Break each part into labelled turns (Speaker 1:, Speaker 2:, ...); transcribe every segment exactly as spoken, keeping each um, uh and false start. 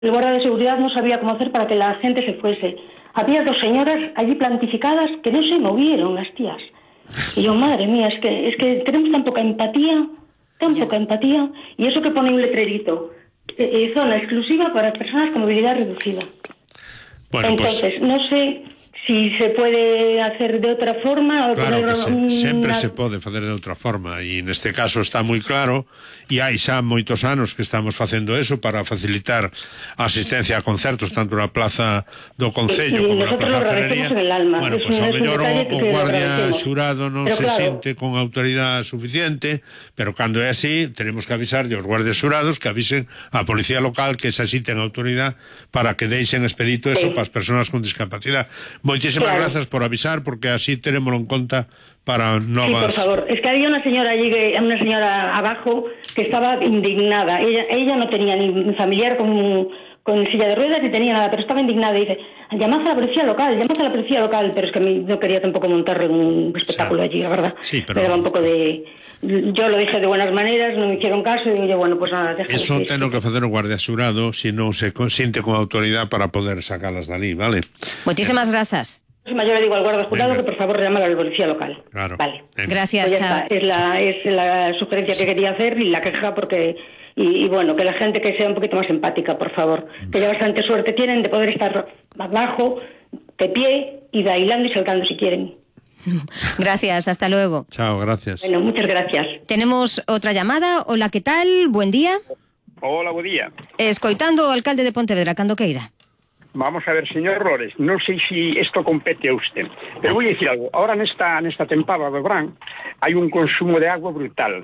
Speaker 1: El guardia de seguridad no sabía cómo hacer para que la gente se fuese. Había dos señoras allí plantificadas que no se movieron, las tías. Y yo, madre mía, es que, es que tenemos tan poca empatía, tan yeah. poca empatía, y eso que pone un letrerito, eh, eh, zona exclusiva para personas con movilidad reducida. Bueno, entonces, pues... no sé si se puede hacer de outra forma ou
Speaker 2: claro que se,
Speaker 1: un...
Speaker 2: sempre se pode facer de outra forma, e neste caso está moi claro, e hai xa moitos anos que estamos facendo eso para facilitar a asistencia a concertos tanto na plaza do Concello como na plaza Ferrería. Bueno, pois pues, ao mellor o, o guardia xurado non pero se claro. Sinte con autoridade suficiente, pero cando é así tenemos que avisar aos guardias xurados que avisen á policía local que se asisten a autoridade para que deixen expedito eso sí. para as persoas con discapacidade. Moitísimas claro. grazas por avisar, porque así tenémoslo en conta para novas...
Speaker 1: Sí, por favor. Es que había una señora allí, una señora abajo, que estaba indignada. Ella ella no tenía ni familiar con, con silla de ruedas ni tenía nada, pero estaba indignada y dice, llamad a la policía local, llamad a la policía local, pero es que a mí no quería tampoco montar un espectáculo sí. allí, la verdad.
Speaker 2: Sí, pero...
Speaker 1: Me daba un poco de... Yo lo dije de buenas maneras, no me hicieron caso y digo yo, bueno, pues nada, déjalo.
Speaker 2: Eso ten que facer o guardia xurado se non se sinte con autoridade para poder sacalas dali, vale?
Speaker 3: Moitísimas eh, grazas.
Speaker 1: Yo le digo al guardia jurado que por favor llame a la policía local.
Speaker 2: Claro.
Speaker 1: Vale.
Speaker 2: Venga.
Speaker 3: Gracias,
Speaker 1: pues
Speaker 3: chao.
Speaker 1: Es la, es la sugerencia que quería hacer y la queja porque... Y, y bueno, que la gente que sea un poquito más empática, por favor. Que ya bastante suerte tienen de poder estar abajo, de pie y bailando y saltando si quieren.
Speaker 3: Gracias, hasta luego.
Speaker 2: Chao, gracias.
Speaker 1: Bueno, muchas gracias.
Speaker 3: Tenemos otra llamada. Hola, ¿qué tal? Buen día.
Speaker 4: Hola, buen día.
Speaker 3: Escoitando o alcalde de Pontevedra, cando queira.
Speaker 4: Vamos a ver, señor Rores, non sei se isto compete a usted, pero voy a decir algo. Ahora nesta, nesta tempada do verán hai un consumo de agua brutal.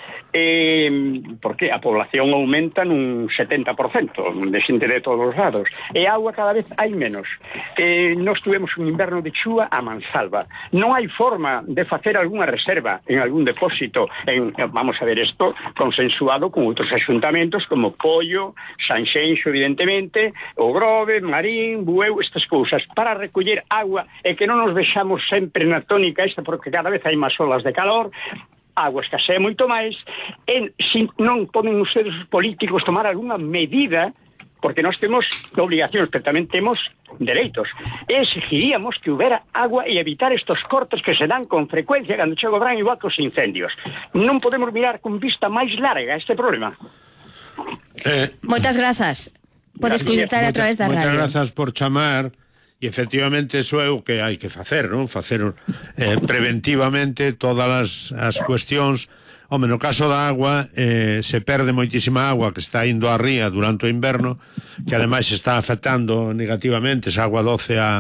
Speaker 4: Eh, porque a población aumenta nun setenta por cento de xente de todos os lados e agua cada vez hai menos. Eh, nós tuvemos un inverno de chúa a mansalva, non hai forma de facer algunha reserva en algún depósito en, vamos a ver, isto consensuado con outros axuntamentos como Pollo, Sanxenxo evidentemente, o Grove, Marín, Bueu, estas cousas para recoller agua e que non nos vexamos sempre na tónica esta porque cada vez hai máis olas de calor, agua escasea moito máis, e se non poden ustedes os políticos tomar algunha medida, porque nós temos obligacións, pero tamén temos dereitos, e exigiríamos que houbera agua e evitar estos cortes que se dan con frecuencia cando chega o verán igual que os incendios. Non podemos mirar con vista máis larga este problema.
Speaker 3: Eh, Moitas grazas. Podes escutar a través da radio.
Speaker 2: Moitas grazas por chamar. E efectivamente iso é o que hai que facer, non? Facer eh, preventivamente todas as, as cuestións. Home, no caso da agua eh, se perde moitísima agua que está indo á ría durante o inverno, que ademais está afectando negativamente esa agua doce a,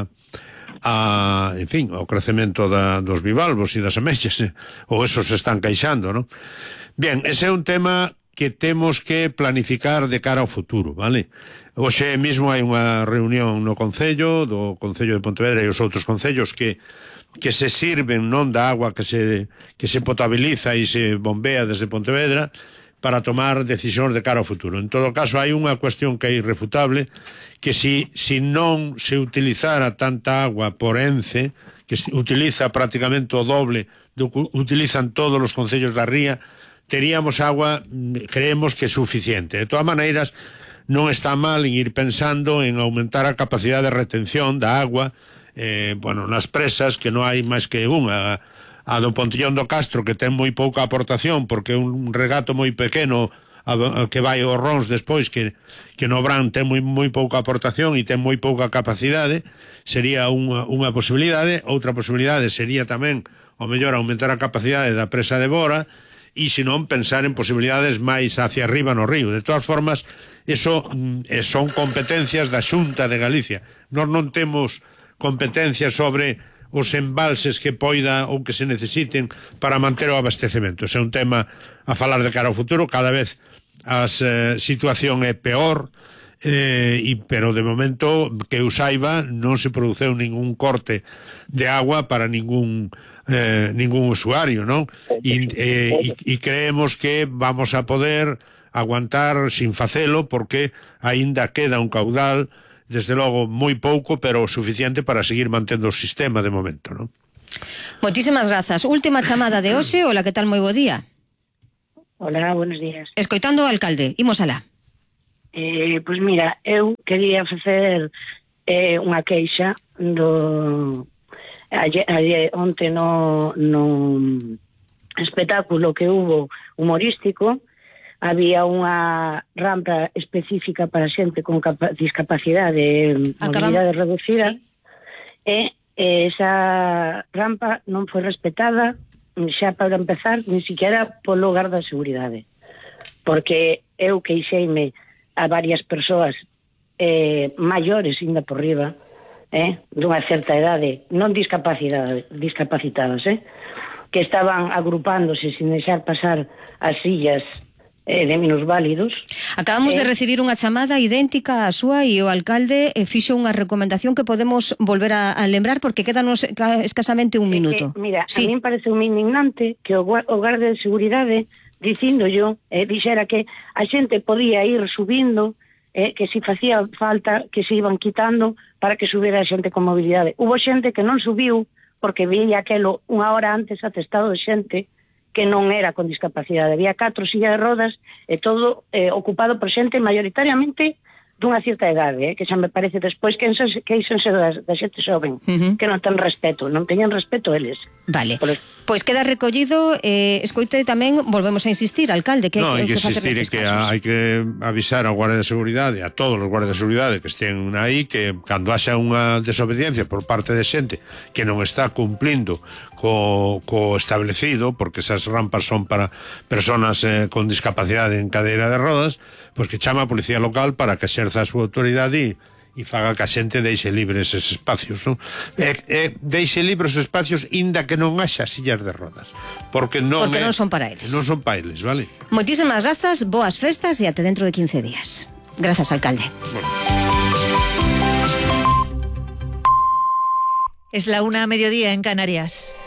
Speaker 2: a en fin, ao crecemento da, dos bivalvos e das ameixas, eh, ou eso se están queixando, non? Bien, ese é un tema que temos que planificar de cara ao futuro, vale? Hoxe mesmo hai unha reunión no Concello, do Concello de Pontevedra e os outros concellos que que se sirven non da agua que se que se potabiliza e se bombea desde Pontevedra para tomar decisións de cara ao futuro. En todo caso, hai unha cuestión que é irrefutable, que si, si non se utilizara tanta agua por Ence, que se utiliza prácticamente o doble do que utilizan todos os concellos da ría, teríamos agua, creemos que é suficiente. De todas maneiras, non está mal en ir pensando en aumentar a capacidade de retención da agua, eh, bueno, nas presas, que non hai máis que unha, a do Pontillón do Castro, que ten moi pouca aportación, porque é un regato moi pequeno, a, a, que vai aos Rons despois, que, que no Brán ten moi, moi pouca aportación e ten moi pouca capacidade, sería unha, unha posibilidade. Outra posibilidade sería tamén, ao mellor, aumentar a capacidade da presa de Bora, e senón pensar en posibilidades máis hacia arriba no río. De todas formas, eso eh, son competencias da Xunta de Galicia. Nós non temos competencias sobre os embalses que poida ou que se necesiten para manter o abastecemento. Ese é un tema a falar de cara ao futuro. Cada vez a eh, situación é peor, eh, y, pero de momento que eu saiba non se produceu ningún corte de agua para ningún eh, ningún usuario, non? E eh, creemos que vamos a poder aguantar sin facelo, porque aínda queda un caudal, desde logo moi pouco, pero suficiente para seguir mantendo o sistema de momento, non?
Speaker 3: Moitísimas grazas. Última chamada de hoxe. Hola, que tal? Moi bo día.
Speaker 5: Hola, buenos días.
Speaker 3: Escoitando o alcalde, imos alá.
Speaker 5: Eh, pois mira, eu quería facer eh, unha queixa do ayer, ayer, onte no, no espectáculo que hubo humorístico. Había unha rampa específica para xente con discapacidade, movilidade reducida, sí. E esa rampa non foi respetada, xa para empezar, ni siquiera polo garda de seguridade, porque eu queixeime a varias persoas eh, maiores, ainda por riba, eh, dunha certa idade, non discapacidade, discapacitadas, eh, que estaban agrupándose sin deixar pasar as sillas eh, de minusválidos.
Speaker 3: Acabamos
Speaker 5: eh,
Speaker 3: de recibir unha chamada idéntica á súa e o alcalde eh, fixo unha recomendación que podemos volver a, a lembrar porque quédanos escasamente un minuto.
Speaker 5: Que, mira,
Speaker 3: sí.
Speaker 5: A mí parece un indignante que o, o garda de seguridade dicindo yo, eh, dixera que a xente podía ir subindo, eh, que si facía falta que se iban quitando para que subiera a xente con mobilidade. Hubo xente que non subiu porque veía aquelo unha hora antes atestado de xente que non era con discapacidade. Había catro sillas de rodas e todo eh, ocupado por xente maioritariamente dunha certa idade, eh, que xa me parece despois que queixense da, da xente xoven, uh-huh. que non ten respeto, non teñen respeto eles.
Speaker 3: Vale, pois pues queda recollido, eh, escoite tamén, volvemos a insistir, alcalde, que
Speaker 2: no, hai que, que insistir
Speaker 3: en
Speaker 2: que
Speaker 3: casos.
Speaker 2: hai que avisar ao guardia de seguridade, a todos os guardias de seguridade que estén aí, que cando haxa unha desobediencia por parte de xente que non está cumplindo co, co establecido, porque esas rampas son para personas eh, con discapacidade en cadeira de rodas, pois que chama a policía local para que exerza a súa autoridade e, e faga que a xente deixe libres eses espacios, non? E, e deixe libres os espacios inda que non haxa sillas de rodas, porque non,
Speaker 3: porque
Speaker 2: é,
Speaker 3: non son para eles.
Speaker 2: Non son para eles, vale?
Speaker 3: Moitísimas grazas, boas festas e até dentro de quince días. Grazas, alcalde. Bueno.
Speaker 6: Es la una a mediodía en Canarias.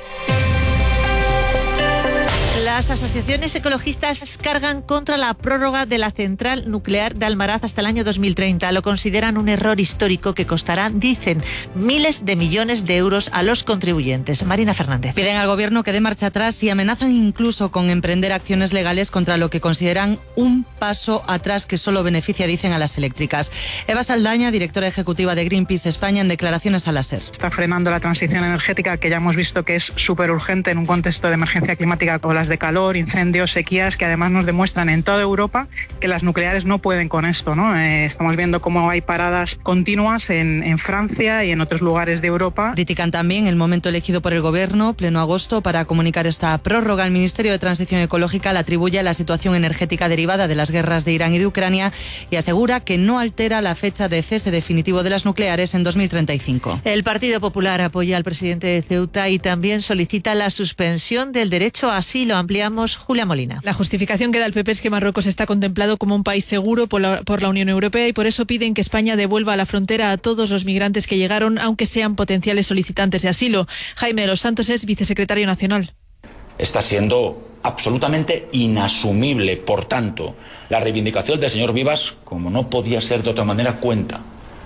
Speaker 6: Las asociaciones ecologistas cargan contra la prórroga de la central nuclear de Almaraz hasta el año dos mil treinta. Lo consideran un error histórico que costará, dicen, miles de millones de euros a los contribuyentes. Marina Fernández.
Speaker 7: Piden al gobierno que dé marcha atrás y amenazan incluso con emprender acciones legales contra lo que consideran un paso atrás que solo beneficia, dicen, a las eléctricas. Eva Saldaña, directora ejecutiva de Greenpeace España, en declaraciones a la SER.
Speaker 8: Está frenando la transición energética, que ya hemos visto que es súper urgente en un contexto de emergencia climática, olas de calor, incendios, sequías, que además nos demuestran en toda Europa que las nucleares no pueden con esto, ¿no? Eh, estamos viendo cómo hay paradas continuas en, en Francia y en otros lugares de Europa.
Speaker 7: Critican también el momento elegido por el gobierno, pleno agosto, para comunicar esta prórroga. El Ministerio de Transición Ecológica le atribuye a la situación energética derivada de las guerras de Irán y de Ucrania y asegura que no altera la fecha de cese definitivo de las nucleares en dos mil treinta y cinco.
Speaker 6: El Partido Popular apoya al presidente de Ceuta y también solicita la suspensión del derecho a asilo. Ampliamos Julia Molina.
Speaker 9: La justificación que da el P P es que Marruecos está contemplado como un país seguro por la, por la Unión Europea y por eso piden que España devuelva a la frontera a todos los migrantes que llegaron, aunque sean potenciales solicitantes de asilo. Jaime de los Santos es vicesecretario nacional.
Speaker 10: Está siendo absolutamente inasumible, por tanto, la reivindicación del señor Vivas, como no podía ser de otra manera, cuenta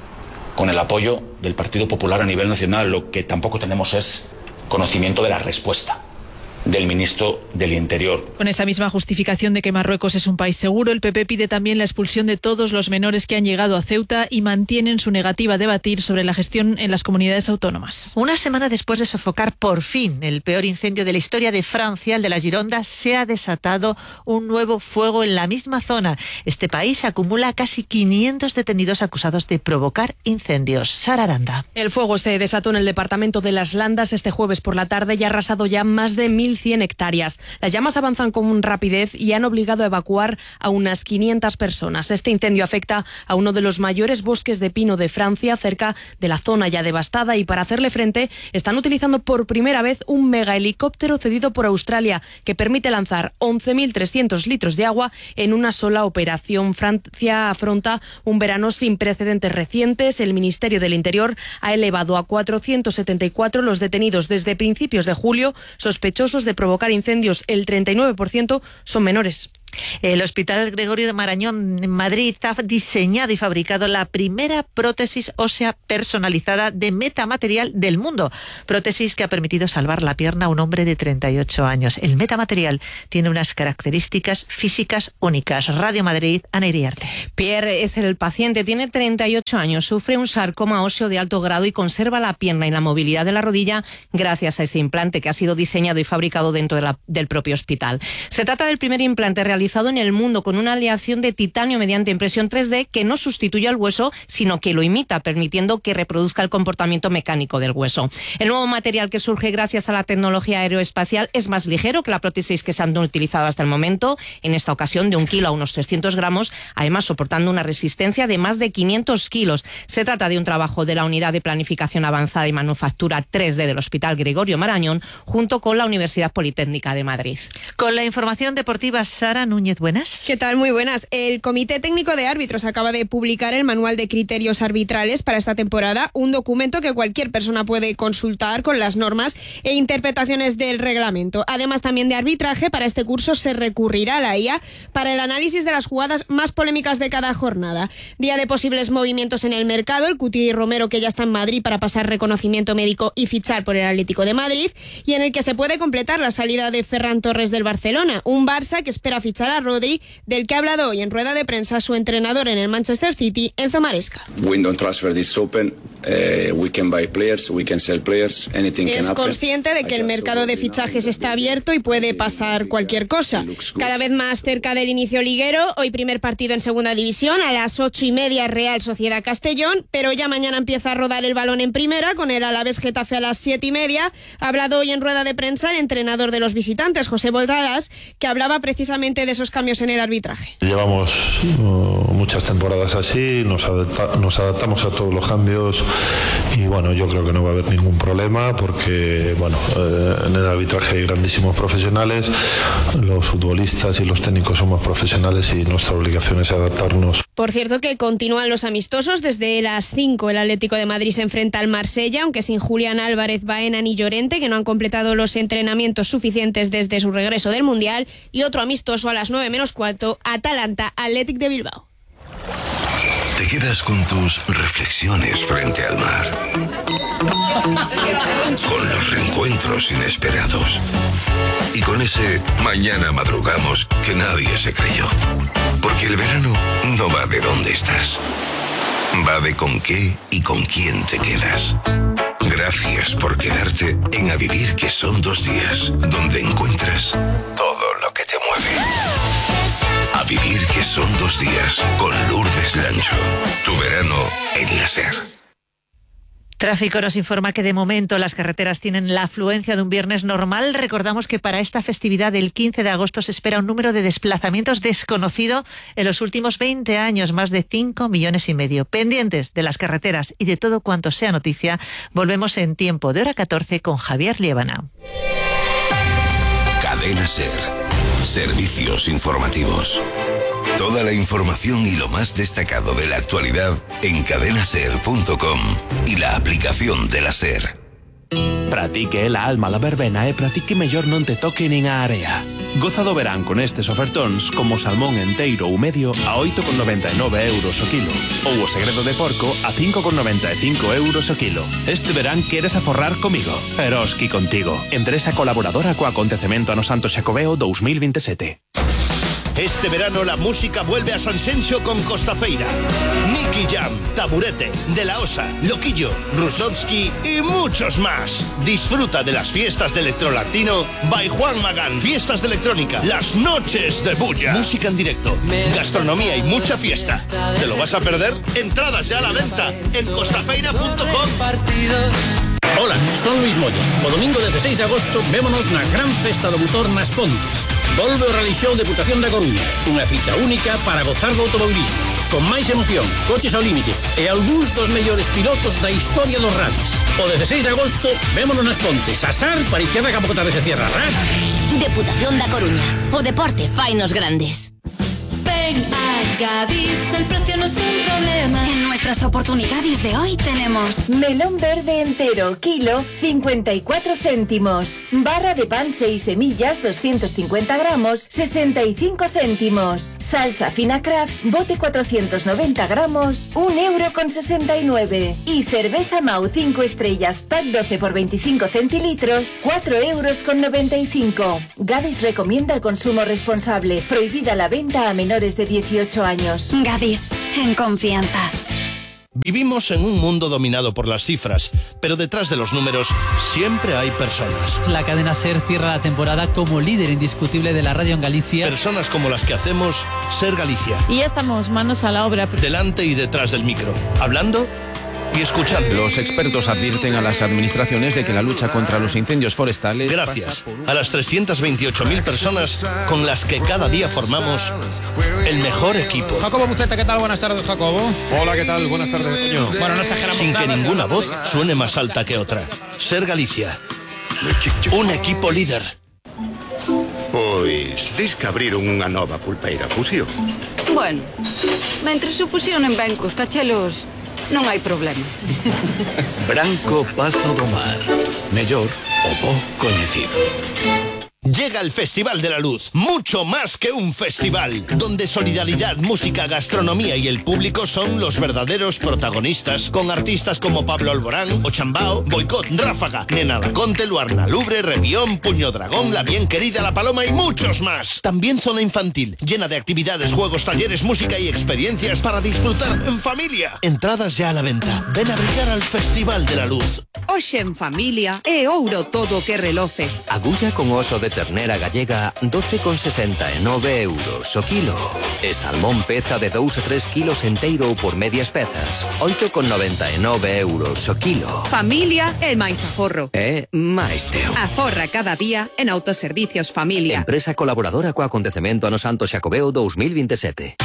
Speaker 10: con el apoyo del Partido Popular a nivel nacional. Lo que tampoco tenemos es conocimiento de la respuesta del ministro del Interior.
Speaker 9: Con esa misma justificación de que Marruecos es un país seguro, el P P pide también la expulsión de todos los menores que han llegado a Ceuta y mantienen su negativa a debatir sobre la gestión en las comunidades autónomas.
Speaker 6: Una semana después de sofocar por fin el peor incendio de la historia de Francia, el de la Gironda, se ha desatado un nuevo fuego en la misma zona. Este país acumula casi quinientos detenidos acusados de provocar incendios. Sara Aranda.
Speaker 11: El fuego se desató en el departamento de Las Landas este jueves por la tarde y ha arrasado ya más de mil cien hectáreas. Las llamas avanzan con rapidez y han obligado a evacuar a unas quinientas personas. Este incendio afecta a uno de los mayores bosques de pino de Francia, cerca de la zona ya devastada, y para hacerle frente están utilizando por primera vez un mega helicóptero cedido por Australia que permite lanzar once mil trescientos litros de agua en una sola operación. Francia afronta un verano sin precedentes recientes. El Ministerio del Interior ha elevado a cuatrocientos setenta y cuatro los detenidos desde principios de julio, sospechosos de provocar incendios. El treinta y nueve por ciento son menores.
Speaker 6: El Hospital Gregorio de Marañón en Madrid ha diseñado y fabricado la primera prótesis ósea personalizada de metamaterial del mundo. Prótesis que ha permitido salvar la pierna a un hombre de treinta y ocho años. El metamaterial tiene unas características físicas únicas. Radio Madrid, Ana Iriarte.
Speaker 11: Pierre es el paciente, tiene treinta y ocho años, sufre un sarcoma óseo de alto grado y conserva la pierna y la movilidad de la rodilla gracias a ese implante que ha sido diseñado y fabricado dentro de la, del propio hospital. Se trata del primer implante realizado en el mundo con una aleación de titanio mediante impresión tres D que no sustituye al hueso, sino que lo imita, permitiendo que reproduzca el comportamiento mecánico del hueso. El nuevo material que surge gracias a la tecnología aeroespacial es más ligero que la prótesis que se han utilizado hasta el momento, en esta ocasión de un kilo a unos trescientos gramos, además soportando una resistencia de más de quinientos kilos. Se trata de un trabajo de la Unidad de Planificación Avanzada y Manufactura tres D del Hospital Gregorio Marañón, junto con la Universidad Politécnica de Madrid.
Speaker 6: Con la información deportiva, Sara Núñez, buenas.
Speaker 12: ¿Qué tal? Muy buenas. El Comité Técnico de Árbitros acaba de publicar el Manual de Criterios Arbitrales para esta temporada, un documento que cualquier persona puede consultar con las normas e interpretaciones del reglamento. Además también de arbitraje, para este curso se recurrirá a la I A para el análisis de las jugadas más polémicas de cada jornada. Día de posibles movimientos en el mercado, el Cuti Romero, que ya está en Madrid para pasar reconocimiento médico y fichar por el Atlético de Madrid, y en el que se puede completar la salida de Ferran Torres del Barcelona, un Barça que espera fichar a Rodri, del que ha hablado hoy en rueda de prensa su entrenador en el Manchester City, Enzo Maresca.
Speaker 13: Window transfer is open. Uh, we can buy players, we can sell players, anything can happen.
Speaker 12: Es consciente de que el mercado de fichajes está abierto y puede pasar cualquier cosa. Cada vez más cerca del inicio liguero, hoy primer partido en segunda división, a las ocho y media Real Sociedad Castellón, pero ya mañana empieza a rodar el balón en primera, con el Alavés Getafe a las siete y media. Ha hablado hoy en rueda de prensa el entrenador de los visitantes, José Bordalas, que hablaba precisamente de esos cambios en el arbitraje.
Speaker 14: Llevamos uh, muchas temporadas así, nos, adapta, nos adaptamos a todos los cambios y bueno, yo creo que no va a haber ningún problema porque bueno, eh, en el arbitraje hay grandísimos profesionales, los futbolistas y los técnicos somos profesionales y nuestra obligación es adaptarnos.
Speaker 12: Por cierto que continúan los amistosos. Desde las cinco el Atlético de Madrid se enfrenta al Marsella, aunque sin Julián Álvarez, Baena ni Llorente, que no han completado los entrenamientos suficientes desde su regreso del Mundial, y otro amistoso a las nueve menos cuarto, Atalanta Athletic de Bilbao.
Speaker 15: Te quedas con tus reflexiones frente al mar, con los reencuentros inesperados y con ese mañana madrugamos que nadie se creyó. Porque el verano no va de dónde estás, va de con qué y con quién te quedas. Gracias por quedarte en A Vivir, que son dos días, donde encuentras todo lo que te mueve. A Vivir, que son dos días, con Lourdes Lancho. Tu verano en la SER.
Speaker 6: Tráfico nos informa que de momento las carreteras tienen la afluencia de un viernes normal. Recordamos que para esta festividad del quince de agosto se espera un número de desplazamientos desconocido en los últimos veinte años, más de cinco millones y medio. Pendientes de las carreteras y de todo cuanto sea noticia, volvemos en tiempo de hora catorce con Javier Liébana.
Speaker 15: Cadena SER. Servicios informativos. Toda la información y lo más destacado de la actualidad en cadena ser punto com y la aplicación de la SER.
Speaker 16: Pratique la alma la verbena e pratique mellor non te toque nin a area. Goza do verán con estes ofertóns como salmón enteiro ou medio a oito con noventa e nove euros o kilo ou o segredo de porco a cinco con noventa e cinco euros o kilo. Este verán queres aforrar comigo? Eroski contigo. Empresa colaboradora co acontecemento ano Santo Xacobeo dos mil veintisiete.
Speaker 17: Este verano la música vuelve a San Xenxo con Costafeira. Nicky Jam, Taburete, De La Osa, Loquillo, Rusovsky y muchos más. Disfruta de las fiestas de electrolatino by Juan Magán. Fiestas de electrónica, las noches de bulla. Música en directo, gastronomía y mucha fiesta. ¿Te lo vas a perder? Entradas ya a la venta en costafeira punto com.
Speaker 18: Hola, son Luis Moya. O domingo dezasseis de agosto vémonos na gran festa do motor nas Pontes. Volve o Rally Show Deputación da Coruña, unha cita única para gozar do automobilismo, con máis emoción, coches ao límite e algúns dos mellores pilotos da historia dos rallies. O dezasseis de agosto vémonos nas Pontes, asar para izquierda que a pouco tarde se cierra. Ras.
Speaker 19: Deputación da Coruña, o deporte fainos grandes.
Speaker 20: Ven a Gadis, el precio no es un problema.
Speaker 19: En nuestra las oportunidades de hoy tenemos
Speaker 20: melón verde entero, kilo, cincuenta y cuatro céntimos. Barra de pan seis semillas, doscientos cincuenta gramos, sesenta y cinco céntimos. Salsa fina Kraft, bote cuatrocientos noventa gramos, un euro con sesenta y nueve. Y cerveza Mau cinco estrellas, pack doce por veinticinco centilitros, cuatro euros con noventa y cinco. Gadis recomienda el consumo responsable. Prohibida la venta a menores de dieciocho años.
Speaker 19: Gadis, en confianza.
Speaker 17: Vivimos en un mundo dominado por las cifras, pero detrás de los números siempre hay personas.
Speaker 21: La cadena SER cierra la temporada como líder indiscutible de la radio en Galicia.
Speaker 17: Personas como las que hacemos SER Galicia.
Speaker 9: Y ya estamos manos a la obra.
Speaker 17: Delante y detrás del micro, hablando y escuchando.
Speaker 22: Los expertos advierten a las administraciones de que la lucha contra los incendios forestales...
Speaker 17: Gracias a las trescientas veintiocho mil personas con las que cada día formamos el mejor equipo.
Speaker 23: Jacobo Buceta, ¿qué tal? Buenas tardes, Jacobo.
Speaker 24: Hola, ¿qué tal? Buenas tardes, Toño.
Speaker 23: Bueno, no exageramos
Speaker 17: Sin
Speaker 23: nada,
Speaker 17: que ninguna voz
Speaker 23: nada.
Speaker 17: suene más alta que otra. SER Galicia. Un equipo líder.
Speaker 25: Pois, dis que abriron unha nova pulpeira fusión.
Speaker 26: Bueno, mentre se fusionen ben cos cachelos, non hai problema.
Speaker 25: Branco Pazo do Mar. Mellor o bo coñecido.
Speaker 17: Llega el Festival de la Luz, mucho más que un festival, donde solidaridad, música, gastronomía y el público son los verdaderos protagonistas, con artistas como Pablo Alborán, Ochambao, Boicot, Ráfaga, Nena Laconte, Luarna Lubre, Revión, Puño Dragón, La Bien Querida, La Paloma y muchos más. También zona infantil, llena de actividades, juegos, talleres, música y experiencias para disfrutar en familia. Entradas ya a la venta. Ven a brillar al Festival de la Luz.
Speaker 27: Hoxe en familia é ouro todo o que reloce.
Speaker 28: Agulla con oso de ternera gallega doce con sesenta e nove euros o kilo. E salmón peza de dous a tres kilos enteiro ou por medias pezas, oito con noventa e nove euros o kilo.
Speaker 27: Familia é máis aforro.
Speaker 28: É máis teo.
Speaker 27: Aforra cada día en Autoservicios Familia.
Speaker 28: Empresa colaboradora co acontecemento Ano Santo Xacobeo dos mil veintisiete.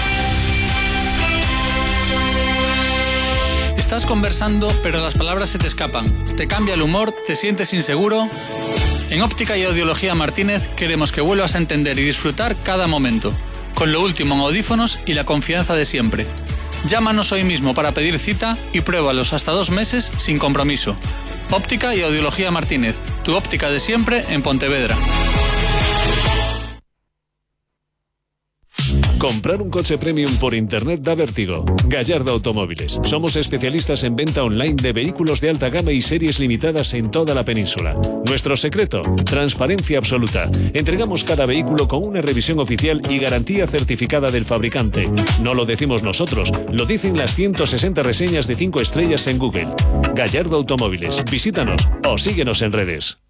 Speaker 29: Estás conversando, pero las palabras se te escapan. Te cambia el humor, te sientes inseguro. En Óptica y Audiología Martínez queremos que vuelvas a entender y disfrutar cada momento, con lo último en audífonos y la confianza de siempre. Llámanos hoy mismo para pedir cita y pruébalos hasta dos meses sin compromiso. Óptica y Audiología Martínez, tu óptica de siempre en Pontevedra.
Speaker 30: Comprar un coche premium por internet da vértigo. Gallardo Automóviles. Somos especialistas en venta online de vehículos de alta gama y series limitadas en toda la península. Nuestro secreto, transparencia absoluta. Entregamos cada vehículo con una revisión oficial y garantía certificada del fabricante. No lo decimos nosotros, lo dicen las ciento sesenta reseñas de cinco estrellas en Google. Gallardo Automóviles. Visítanos o síguenos en redes.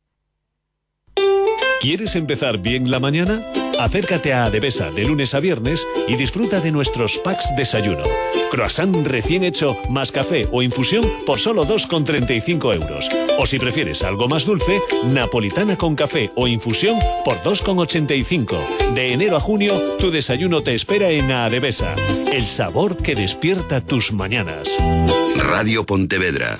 Speaker 30: ¿Quieres empezar bien la mañana? Acércate a Adevesa de lunes a viernes y disfruta de nuestros packs desayuno. Croissant recién hecho más café o infusión por solo dos con treinta y cinco euros. O si prefieres algo más dulce, napolitana con café o infusión por dos con ochenta y cinco. De enero a junio, tu desayuno te espera en Adevesa. El sabor que despierta tus mañanas.
Speaker 15: Radio Pontevedra.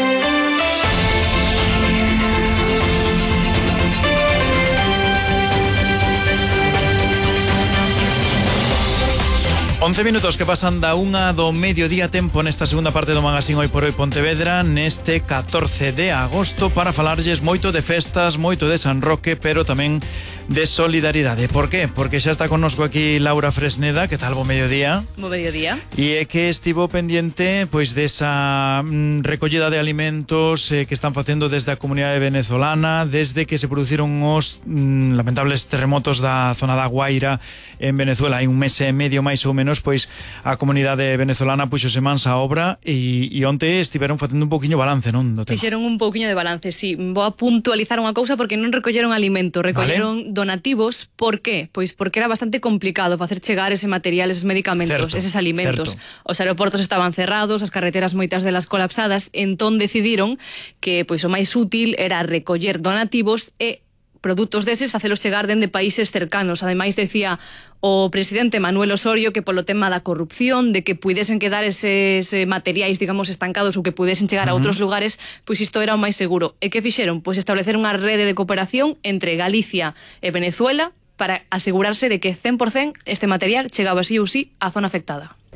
Speaker 31: once minutos que pasan da unha do mediodía, tempo nesta segunda parte do magazín Hoy por Hoy Pontevedra, neste catorce de agosto, para falarlles moito de festas, moito de San Roque, pero tamén de solidaridade. Por qué? Porque xa está connosco aquí Laura Fresneda. Que tal, bo mediodía?
Speaker 32: Bo mediodía.
Speaker 31: E é que estivo pendiente pois desa mm, recollida de alimentos eh, que están facendo desde a comunidade venezolana, desde que se produciron os mm, lamentables terremotos da zona da Guaira en Venezuela. Hai un mes e medio máis ou menos, pois a comunidade venezolana puxose mans á obra e, e onte estiveron facendo un poquinho balance, non? Do tema.
Speaker 32: Fixeron un pouquiño de balance, sí. Vou a puntualizar unha cousa porque non recolleron alimento, recolleron vale. donativos. Por qué? Pois porque era bastante complicado facer chegar ese material, eses medicamentos, certo, eses alimentos. Certo. Os aeroportos estaban cerrados, as carreteras moitas delas colapsadas, entón decidiron que pois o máis útil era recoller donativos e produtos deses facelos chegar dende países cercanos. Ademais, decía o presidente Manuel Osorio que polo tema da corrupción, de que puidesen quedar eses materiais, digamos, estancados ou que pudesen chegar uh-huh. a outros lugares, pois isto era o máis seguro. E que fixeron? Pois establecer unha rede de cooperación entre Galicia e Venezuela para asegurarse de que cen por cen este material chegaba así ou sí á zona afectada.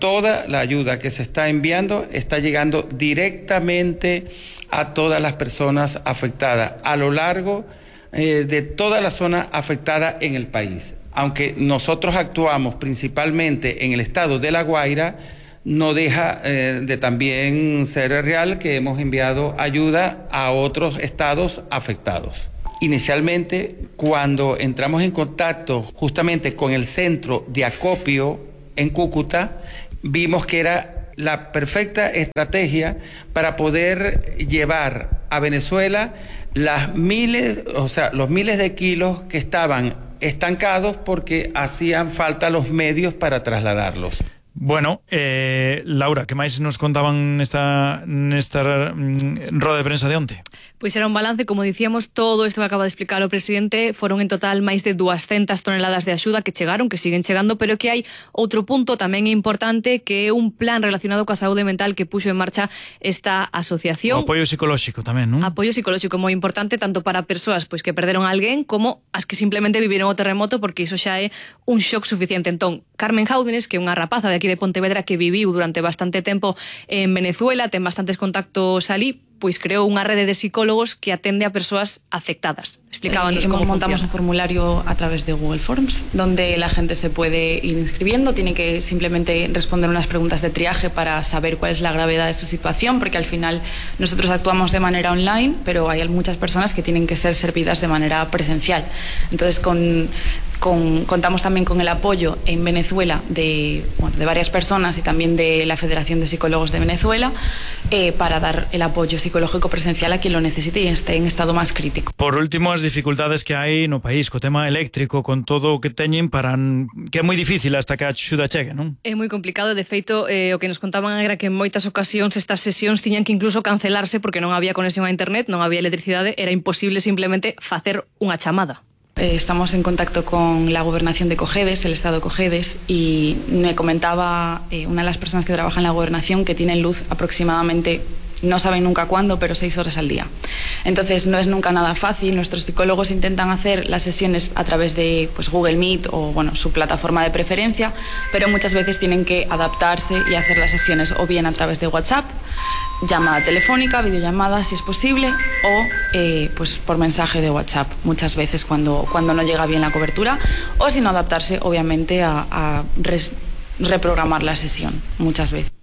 Speaker 1: toda la ayuda que se está enviando está llegando directamente a todas las personas afectadas a lo largo eh, de toda la zona afectada en el país. Aunque nosotros actuamos principalmente en el estado de La Guaira, no deja eh, de también ser real que hemos enviado ayuda a otros estados afectados. Inicialmente, cuando entramos en contacto justamente con el centro de acopio en Cúcuta, vimos que era la perfecta estrategia para poder llevar a Venezuela las miles, o sea, los miles de kilos que estaban estancados porque hacían falta los medios para trasladarlos.
Speaker 31: Bueno, eh, Laura, que máis nos contaban nesta, nesta mm, roda de prensa de onte?
Speaker 32: Pois era un balance, como dicíamos, todo isto que acaba de explicar o presidente, foron en total máis de doscientas toneladas de axuda que chegaron, que siguen chegando, pero que hai outro punto tamén importante, que é un plan relacionado coa saúde mental que puxo en marcha esta asociación.
Speaker 31: O apoio psicolóxico tamén, non?
Speaker 32: Apoio psicolóxico moi importante, tanto para persoas pois que perderon a alguén, como as que simplemente viviron o terremoto, porque iso xa é un shock suficiente. Entón, Carmen Jáudenes, que é unha rapaza de aquí de Pontevedra que viviu durante bastante tempo en Venezuela, ten bastantes contactos alí, pois creou unha rede de psicólogos que atende a persoas afectadas. Explicábanos eh, cómo
Speaker 2: montamos
Speaker 32: funciona.
Speaker 2: Un formulario a través de Google Forms, donde la gente se puede ir inscribiendo, tiene que simplemente responder unas preguntas de triaje para saber cuál es la gravedad de su situación, porque al final nosotros actuamos de manera online, pero hay muchas personas que tienen que ser servidas de manera presencial. Entonces, con Con, contamos también con el apoyo en Venezuela de, bueno, de varias personas y también de la Federación de Psicólogos de Venezuela eh, para dar el apoyo psicológico presencial a quien lo necesite y esté en estado más crítico.
Speaker 31: Por último, as dificultades que hai no país co tema eléctrico, con todo o que teñen, para que é moi difícil hasta que a axuda chegue, non?
Speaker 32: É moi complicado, de feito, eh, o que nos contaban era que en moitas ocasións estas sesións tiñan que incluso cancelarse porque non había conexión a internet, non había electricidade, era imposible simplemente facer unha chamada.
Speaker 2: Eh, estamos en contacto con la gobernación de Cojedes, el estado de Cojedes, y me comentaba eh, una de las personas que trabaja en la gobernación que tienen luz aproximadamente, no saben nunca cuándo, pero seis horas al día. Entonces no es nunca nada fácil. Nuestros psicólogos intentan hacer las sesiones a través de pues, Google Meet o bueno, su plataforma de preferencia, pero muchas veces tienen que adaptarse y hacer las sesiones o bien a través de WhatsApp, llamada telefónica, videollamada si es posible, o eh, pues por mensaje de WhatsApp muchas veces cuando, cuando no llega bien la cobertura, o si no adaptarse obviamente a, a res, reprogramar la sesión muchas veces.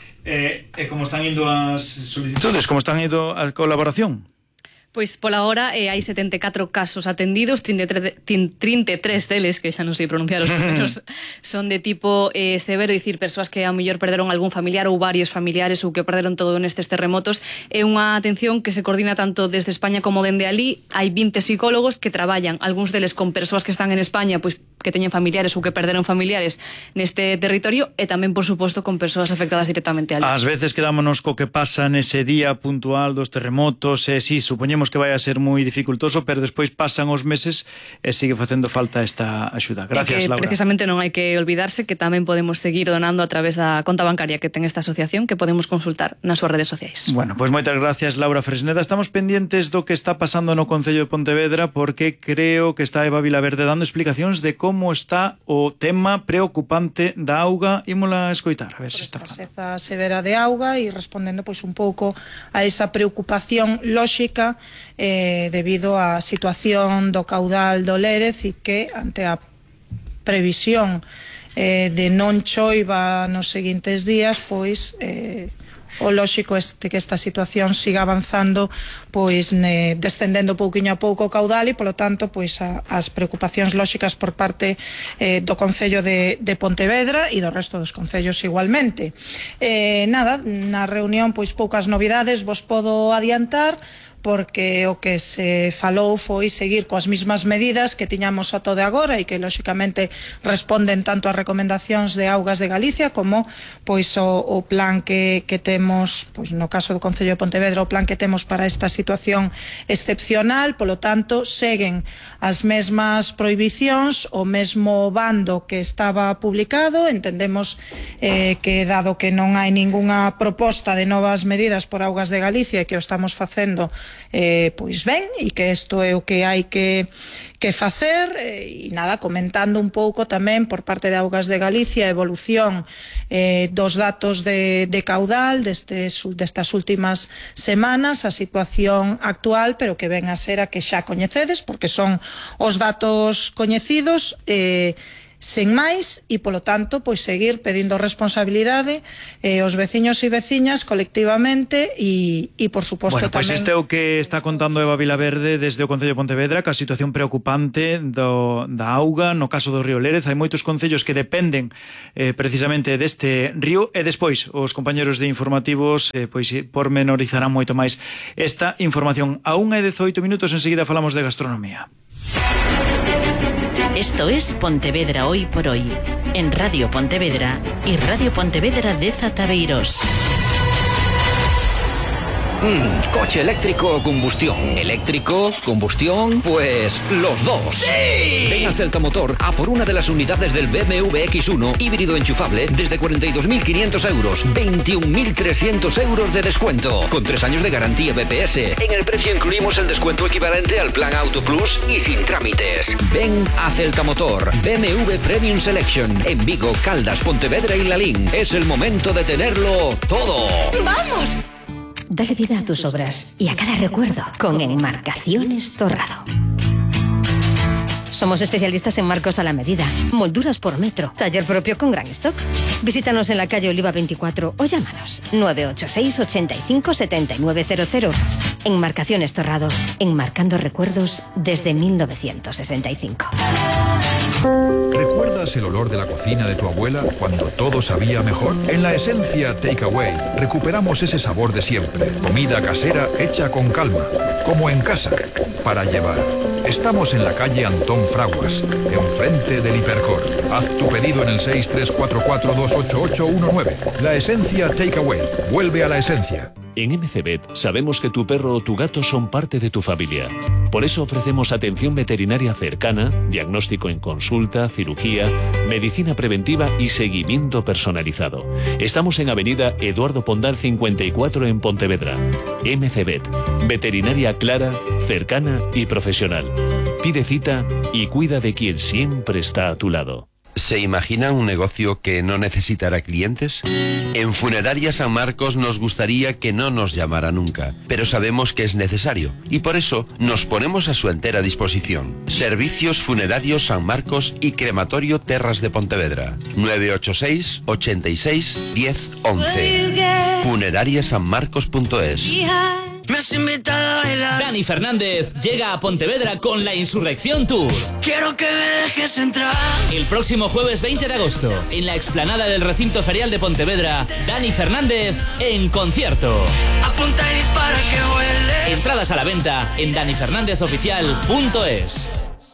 Speaker 31: Eh, eh, como están indo as solicitudes, como están indo a colaboración?
Speaker 32: Pois pola hora eh, hai setenta e catro casos atendidos, trinta e tres deles, que xa non sei pronunciar os números, son de tipo eh, severo, dicir, persoas que a mellor perderon algún familiar ou varios familiares ou que perderon todo nestes terremotos. É unha atención que se coordina tanto desde España como dende alí. Hai vinte psicólogos que traballan, algúns deles con persoas que están en España, pois que teñen familiares ou que perderon familiares neste territorio, e tamén, por suposto, con persoas afectadas directamente alí.
Speaker 31: Ás veces quedámonos co que pasa nese día puntual dos terremotos, e si, supoñemos que vai a ser moi dificultoso, pero despois pasan os meses e sigue facendo falta esta axuda. Gracias,
Speaker 32: que,
Speaker 31: Laura.
Speaker 32: Precisamente non hai que olvidarse que tamén podemos seguir donando a través da conta bancaria que ten esta asociación, que podemos consultar nas súas redes sociais.
Speaker 31: Bueno, pois moitas gracias, Laura Fresneda. Estamos pendientes do que está pasando no Concello de Pontevedra, porque creo que está Eva Vilaverde dando explicacións de como está o tema preocupante da auga. Ímola escoitar, a ver se está
Speaker 3: pasando. Escaseza severa de auga e respondendo pois un pouco a esa preocupación lóxica eh, debido á situación do caudal do Lérez, e que ante a previsión eh, de non choiva nos seguintes días, pois eh, o lóxico este que esta situación siga avanzando, pois ne, descendendo pouquiño a pouco o caudal, e polo tanto pois a, as preocupacións lóxicas por parte eh, do Concello de, de Pontevedra e do resto dos concellos igualmente. Eh, nada, na reunión pois poucas novidades vos podo adiantar, porque o que se falou foi seguir coas mesmas medidas que tiñamos ata de agora e que lóxicamente responden tanto ás recomendacións de Augas de Galicia como pois o, o plan que, que temos, pois no caso do Concello de Pontevedra, o plan que temos para esta situación excepcional. Polo tanto, seguen as mesmas prohibicións, o mesmo bando que estaba publicado. Entendemos eh, que dado que non hai ningunha proposta de novas medidas por Augas de Galicia e que o estamos facendo eh, pois ben, e que isto é o que hai que, que facer, e nada, comentando un pouco tamén por parte de Augas de Galicia a evolución eh, dos datos de, de caudal destes, destas últimas semanas, a situación actual, pero que ven a ser a que xa coñecedes, porque son os datos coñecidos, eh, sen máis, e polo tanto pois seguir pedindo responsabilidade eh, aos veciños e veciñas colectivamente e, e por suposto
Speaker 31: bueno,
Speaker 3: tamén...
Speaker 31: Pois este é o que está contando Eva Vilaverde desde o Concello de Pontevedra, que a situación preocupante do, da auga no caso do río Lérez. Hai moitos concellos que dependen eh, precisamente deste río, e despois os compañeros de informativos eh, pois pormenorizarán moito máis esta información. A unha e dezoito minutos, enseguida falamos de gastronomía.
Speaker 4: Esto es Pontevedra Hoy por Hoy, en Radio Pontevedra y Radio Pontevedra de Zataveiros.
Speaker 5: Mm, ¿coche eléctrico o combustión? ¿Eléctrico? ¿Combustión? Pues los dos. ¡Sí! Ven a Celta Motor a por una de las unidades del B M W X uno híbrido enchufable desde cuarenta y dos mil quinientos euros, veintiún mil trescientos euros de descuento, con tres años de garantía B P S. En el precio incluimos el descuento equivalente al plan Auto Plus y sin trámites. Ven a Celta Motor, B M W Premium Selection, en Vigo, Caldas, Pontevedra y Lalín. Es el momento de tenerlo todo.
Speaker 6: ¡Vamos! Dale vida a tus obras y a cada recuerdo con Enmarcaciones Torrado. Somos especialistas en marcos a la medida, molduras por metro, taller propio con gran stock. Visítanos en la calle Oliva veinticuatro o llámanos nueve ocho seis, ochenta y cinco, setenta y nueve cero cero. Enmarcaciones Torrado, enmarcando recuerdos desde mil novecientos sesenta y cinco.
Speaker 7: ¿Recuerdas el olor de la cocina de tu abuela cuando todo sabía mejor? En la esencia Takeaway recuperamos ese sabor de siempre. Comida casera hecha con calma, como en casa, para llevar. Estamos en la calle Antón Fraguas, enfrente del Hipercor. Haz tu pedido en el seis tres cuatro cuatro, dos ocho ocho uno nueve. La esencia Takeaway. Vuelve a la esencia.
Speaker 30: En M C Vet sabemos que tu perro o tu gato son parte de tu familia. Por eso ofrecemos atención veterinaria cercana, diagnóstico en consulta, cirugía, medicina preventiva y seguimiento personalizado. Estamos en Avenida Eduardo Pondal cincuenta y cuatro en Pontevedra. M C Vet, veterinaria clara, cercana y profesional. Pide cita y cuida de quien siempre está a tu lado.
Speaker 8: ¿Se imagina un negocio que no necesitará clientes? En Funeraria San Marcos nos gustaría que no nos llamara nunca, pero sabemos que es necesario y por eso nos ponemos a su entera disposición. Servicios Funerarios San Marcos y Crematorio Terras de Pontevedra. nueve ocho seis, ochenta y seis, diez, once. funeraria san marcos punto es.
Speaker 10: Me has invitado a bailar.
Speaker 11: Dani Fernández llega a Pontevedra con la Insurrección Tour.
Speaker 10: Quiero que me dejes entrar.
Speaker 11: El próximo jueves veinte de agosto, en la explanada del recinto ferial de Pontevedra, Dani Fernández en concierto.
Speaker 10: Apunta y dispara que huele.
Speaker 11: Entradas a la venta en dani fernández oficial punto es.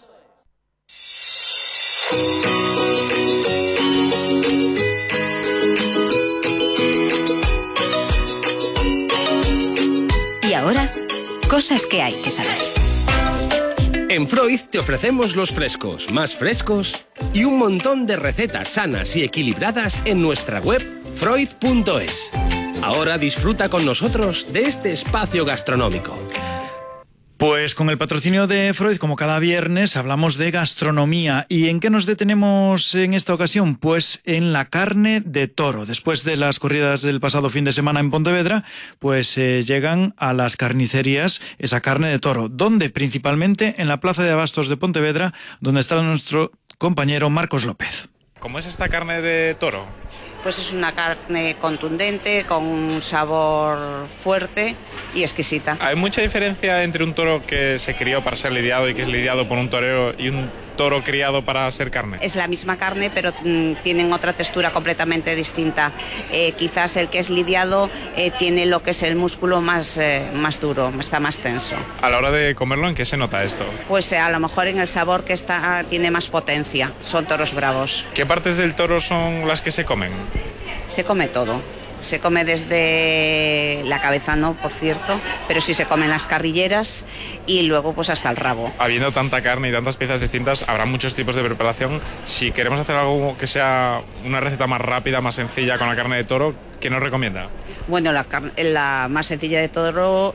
Speaker 6: Y ahora, cosas que hay que saber.
Speaker 12: En Freud te ofrecemos los frescos, más frescos y un montón de recetas sanas y equilibradas en nuestra web freud punto es. Ahora disfruta con nosotros de este espacio gastronómico.
Speaker 31: Pues con el patrocinio de Freud, como cada viernes, hablamos de gastronomía. ¿Y en qué nos detenemos en esta ocasión? Pues en la carne de toro. Después de las corridas del pasado fin de semana en Pontevedra, pues eh, llegan a las carnicerías esa carne de toro. ¿Dónde? Principalmente en la Plaza de Abastos de Pontevedra, donde está nuestro compañero Marcos López.
Speaker 23: ¿Cómo es esta carne de toro?
Speaker 13: Pues es una carne contundente, con un sabor fuerte y exquisita.
Speaker 23: ¿Hay mucha diferencia entre un toro que se crió para ser lidiado y que es lidiado por un torero y un toro criado para ser carne?
Speaker 13: Es la misma carne, pero mmm, tienen otra textura completamente distinta. Eh, quizás el que es lidiado eh, tiene lo que es el músculo más, eh, más duro, está más tenso.
Speaker 23: A la hora de comerlo, ¿en qué se nota esto?
Speaker 13: Pues eh, a lo mejor en el sabor, que está, tiene más potencia. Son toros bravos.
Speaker 23: ¿Qué partes del toro son las que se comen?
Speaker 13: Se come todo. Se come desde la cabeza, no, por cierto, pero sí se comen las carrilleras y luego pues hasta el rabo.
Speaker 23: Habiendo tanta carne y tantas piezas distintas, habrá muchos tipos de preparación. Si queremos hacer algo que sea una receta más rápida, más sencilla con la carne de toro, ¿qué nos recomienda?
Speaker 13: Bueno, la, la más sencilla de todo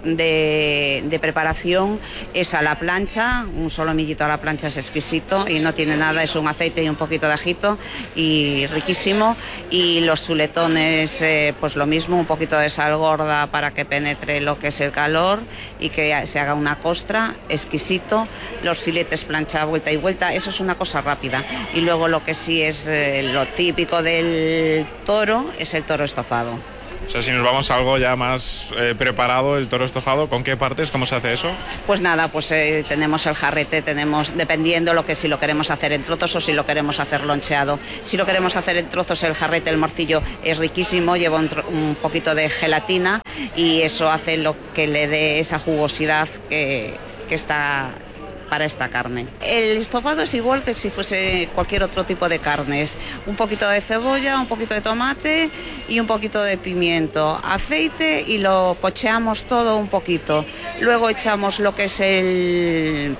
Speaker 13: de, de preparación es a la plancha, un solomillito a la plancha es exquisito y no tiene nada, es un aceite y un poquito de ajito y riquísimo. Y los chuletones, eh, pues lo mismo, un poquito de sal gorda para que penetre lo que es el calor y que se haga una costra, exquisito. Los filetes plancha vuelta y vuelta, eso es una cosa rápida. Y luego lo que sí es eh, lo típico del toro es el toro estofado.
Speaker 23: O sea, si nos vamos a algo ya más eh, preparado, el toro estofado, ¿con qué partes? ¿Cómo se hace eso?
Speaker 13: Pues nada, pues eh, tenemos el jarrete, tenemos, dependiendo lo que si lo queremos hacer en trozos o si lo queremos hacer loncheado. Si lo queremos hacer en trozos, el jarrete, el morcillo es riquísimo, lleva un, un poquito de gelatina y eso hace lo que le dé esa jugosidad que, que está para esta carne. El estofado es igual que si fuese cualquier otro tipo de carnes. Un poquito de cebolla, un poquito de tomate y un poquito de pimiento, aceite y lo pocheamos todo un poquito. Luego echamos lo que es el,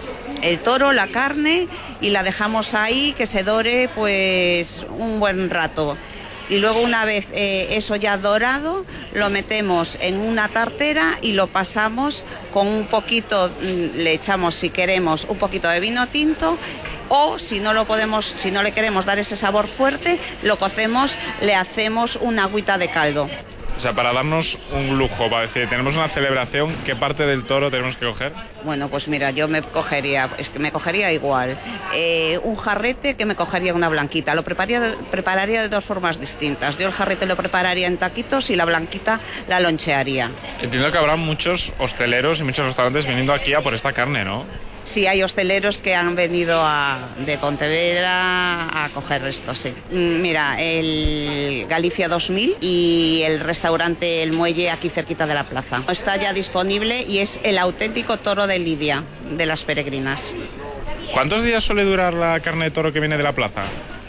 Speaker 13: el toro, la carne y la dejamos ahí que se dore pues un buen rato. Y luego una vez eh, eso ya dorado, lo metemos en una tartera y lo pasamos con un poquito, le echamos si queremos un poquito de vino tinto o si no lo podemos, si no le queremos dar ese sabor fuerte, lo cocemos, le hacemos una agüita de caldo.
Speaker 23: O sea, para darnos un lujo, para decir, tenemos una celebración, ¿qué parte del toro tenemos que coger?
Speaker 13: Bueno, pues mira, yo me cogería, es que me cogería igual, eh, un jarrete que me cogería una blanquita, lo prepararía, prepararía de dos formas distintas. Yo el jarrete lo prepararía en taquitos y la blanquita la lonchearía.
Speaker 23: Entiendo que habrá muchos hosteleros y muchos restaurantes viniendo aquí a por esta carne, ¿no?
Speaker 13: Sí, hay hosteleros que han venido a, de Pontevedra a coger esto, sí. Mira, el Galicia dos mil y el restaurante El Muelle aquí cerquita de la plaza. Está ya disponible y es el auténtico toro de Lidia, de las peregrinas.
Speaker 23: ¿Cuántos días suele durar la carne de toro que viene de la plaza?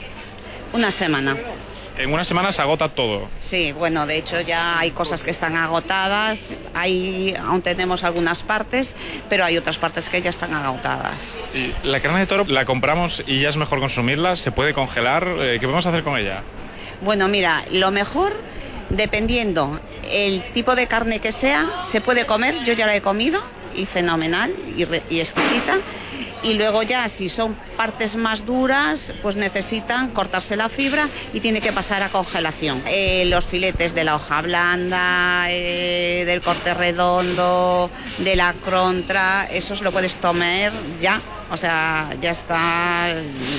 Speaker 13: Una semana.
Speaker 23: En una semana se agota todo.
Speaker 13: Sí, bueno, de hecho ya hay cosas que están agotadas, hay, aún tenemos algunas partes, pero hay otras partes que ya están agotadas.
Speaker 23: ¿Y la carne de toro la compramos y ya es mejor consumirla? ¿Se puede congelar? ¿Qué podemos hacer con ella?
Speaker 13: Bueno, mira, lo mejor, dependiendo el tipo de carne que sea, se puede comer, yo ya la he comido, y fenomenal, y, re, y exquisita. Y luego ya si son partes más duras pues necesitan cortarse la fibra y tiene que pasar a congelación. Eh, los filetes de la hoja blanda, eh, del corte redondo, de la contra, esos lo puedes comer ya, o sea, ya está,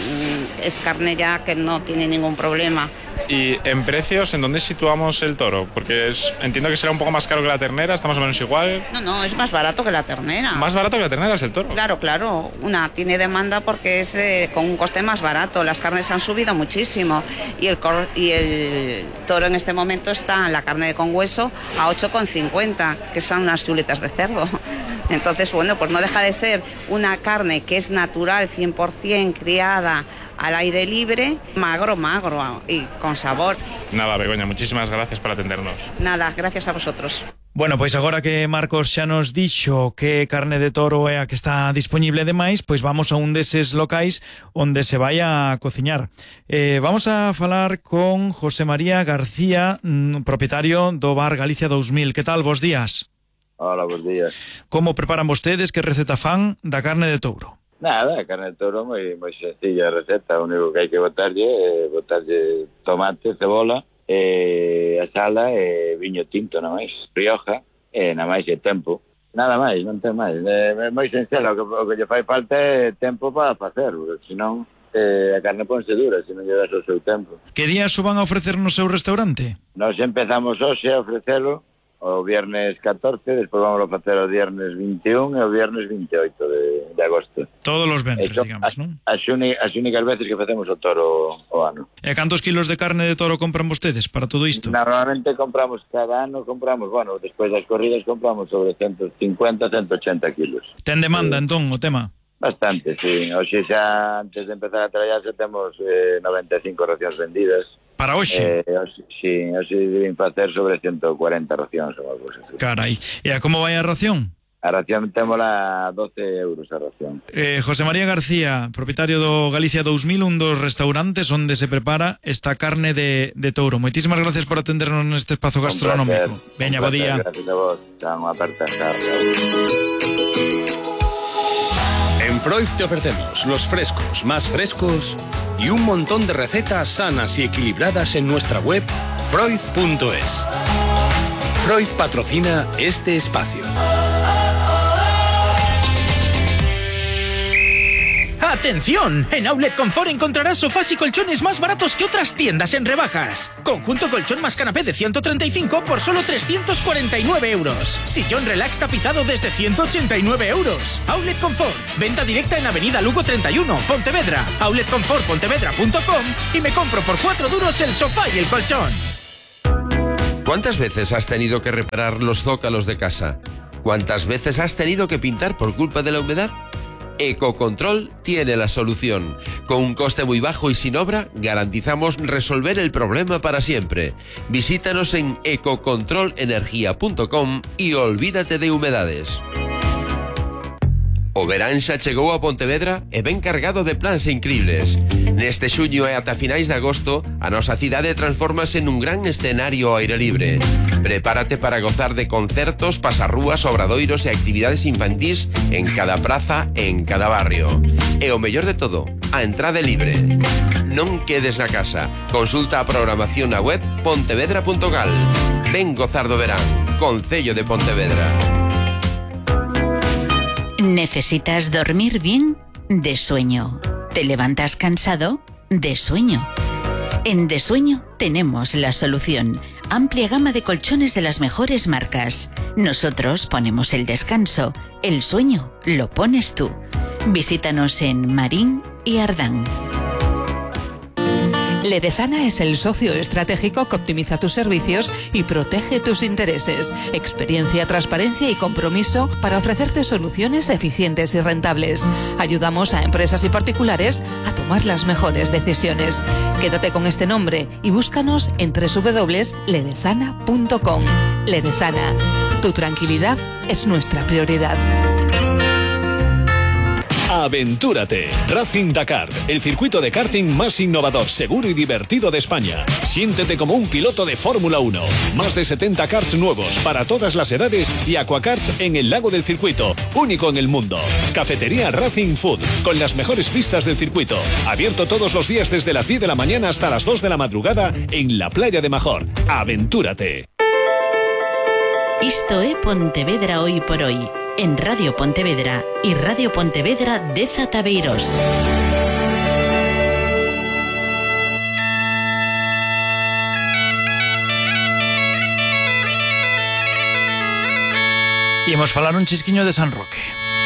Speaker 13: es carne ya que no tiene ningún problema.
Speaker 23: ¿Y en precios en dónde situamos el toro? Porque es, entiendo que será un poco más caro que la ternera, está más o menos igual.
Speaker 13: No, no, es más barato que la ternera.
Speaker 23: ¿Más barato que la ternera es el toro?
Speaker 13: Claro, claro. Una tiene demanda porque es eh, con un coste más barato. Las carnes han subido muchísimo y el, cor y el toro en este momento está, la carne de con hueso, a ocho con cincuenta, que son unas chuletas de cerdo. Entonces, bueno, pues no deja de ser una carne que es natural, cien por cien, criada al aire libre, magro, magro y con sabor.
Speaker 23: Nada, Begoña, muchísimas gracias por atendernos.
Speaker 13: Nada, gracias a vosotros.
Speaker 31: Bueno, pois agora que Marcos xa nos dixo que carne de toro é a que está disponible de máis, pois vamos a un deses locais onde se vai a cociñar. Eh, vamos a falar con José María García, propietario do bar Galicia dos mil. Que tal, bos días?
Speaker 9: Hola, bos días.
Speaker 31: Como preparan vostedes, que receta fan da carne de touro?
Speaker 9: Nada, a carne de toro moi, moi sencilla a receta, o único que hai que botarlle é botarlle tomate, cebola, e a sala e viño tinto, na máis, Rioja, e na máis é tempo. Nada máis, non ten máis. É, é moi sincero, o que, o que lle fai falta é tempo para facer, porque senón eh, a carne ponse dura, se non lle das o seu tempo.
Speaker 31: Que días o van a ofrecer no seu restaurante?
Speaker 9: Nos empezamos hoxe a ofrecelo o viernes catorce, despois vamos a facer o viernes vinte e un e o viernes vinte e oito de, de agosto.
Speaker 31: Todos os venres,
Speaker 9: Eso,
Speaker 31: digamos, non?
Speaker 9: As, as únicas veces que facemos o toro o ano.
Speaker 31: E cantos kilos de carne de toro compran vostedes para todo isto?
Speaker 9: Normalmente compramos cada ano, compramos, bueno, despois das corridas compramos sobre ciento cincuenta, ciento ochenta kilos.
Speaker 31: Ten demanda, sí. Entón, o tema?
Speaker 9: Bastante, sí. Oxe xa, antes de empezar a traballar, xa temos eh, noventa e cinco racións vendidas.
Speaker 31: Para hoxe?
Speaker 9: Eh, oxe, sí, hoxe deben facer sobre ciento cuarenta racións ou algo así.
Speaker 31: Carai. E a como vai a ración?
Speaker 9: A ración témola a doce euros a ración.
Speaker 31: Eh, José María García, propietario do Galicia dous mil, un dos restaurantes onde se prepara esta carne de, de touro. Moitísimas gracias por atendernos neste espazo gastronómico. Veña, bo día.
Speaker 9: Gracias a vos. Chao, unha aperta.
Speaker 12: En Freud te ofrecemos los frescos más frescos y un montón de recetas sanas y equilibradas en nuestra web freud punto es. Freud patrocina este espacio.
Speaker 14: ¡Atención! En Outlet Confort encontrarás sofás y colchones más baratos que otras tiendas en rebajas. Conjunto colchón más canapé de ciento treinta y cinco por solo trescientos cuarenta y nueve euros. Sillón relax tapizado desde ciento ochenta y nueve euros. Outlet Confort. Venta directa en Avenida Lugo treinta y uno, Pontevedra. outlet confort pontevedra punto com y me compro por cuatro duros el sofá y el colchón.
Speaker 8: ¿Cuántas veces has tenido que reparar los zócalos de casa? ¿Cuántas veces has tenido que pintar por culpa de la humedad? Ecocontrol tiene la solución. Con un coste muy bajo y sin obra, garantizamos resolver el problema para siempre. Visítanos en ecocontrol energía punto com y olvídate de humedades. O verán xa chegou a Pontevedra e ven cargado de plans increíbles. Neste xuño e ata finais de agosto, a nosa cidade transfórmase nun gran escenario ao aire libre. Prepárate para gozar de concertos, pasarrúas, obradoiros e actividades infantís en cada praza e en cada barrio. E o mellor de todo, a entrada é libre. Non quedes na casa. Consulta a programación na web pontevedra punto gal. Ven gozar do verán. Concello de Pontevedra.
Speaker 16: ¿Necesitas dormir bien? De sueño. ¿Te levantas cansado? De sueño. En De Sueño tenemos la solución. Amplia gama de colchones de las mejores marcas. Nosotros ponemos el descanso. El sueño lo pones tú. Visítanos en Marín y Ardán.
Speaker 17: Ledezana es el socio estratégico que optimiza tus servicios y protege tus intereses. Experiencia, transparencia y compromiso para ofrecerte soluciones eficientes y rentables. Ayudamos a empresas y particulares a tomar las mejores decisiones. Quédate con este nombre y búscanos en doble u doble u doble u punto ledezana punto com. Ledezana, tu tranquilidad es nuestra prioridad.
Speaker 30: Aventúrate. Racing Dakar, el circuito de karting más innovador, seguro y divertido de España. Siéntete como un piloto de Fórmula uno. Más de setenta karts nuevos para todas las edades y aquakarts en el lago del circuito, único en el mundo. Cafetería Racing Food, con las mejores pistas del circuito. Abierto todos los días desde las diez de la mañana hasta las dos de la madrugada en la playa de Major. Aventúrate.
Speaker 4: Isto é Pontevedra hoy por hoy, en Radio Pontevedra y Radio Pontevedra de Zataveiros.
Speaker 31: Imos falar un chisquiño de San Roque.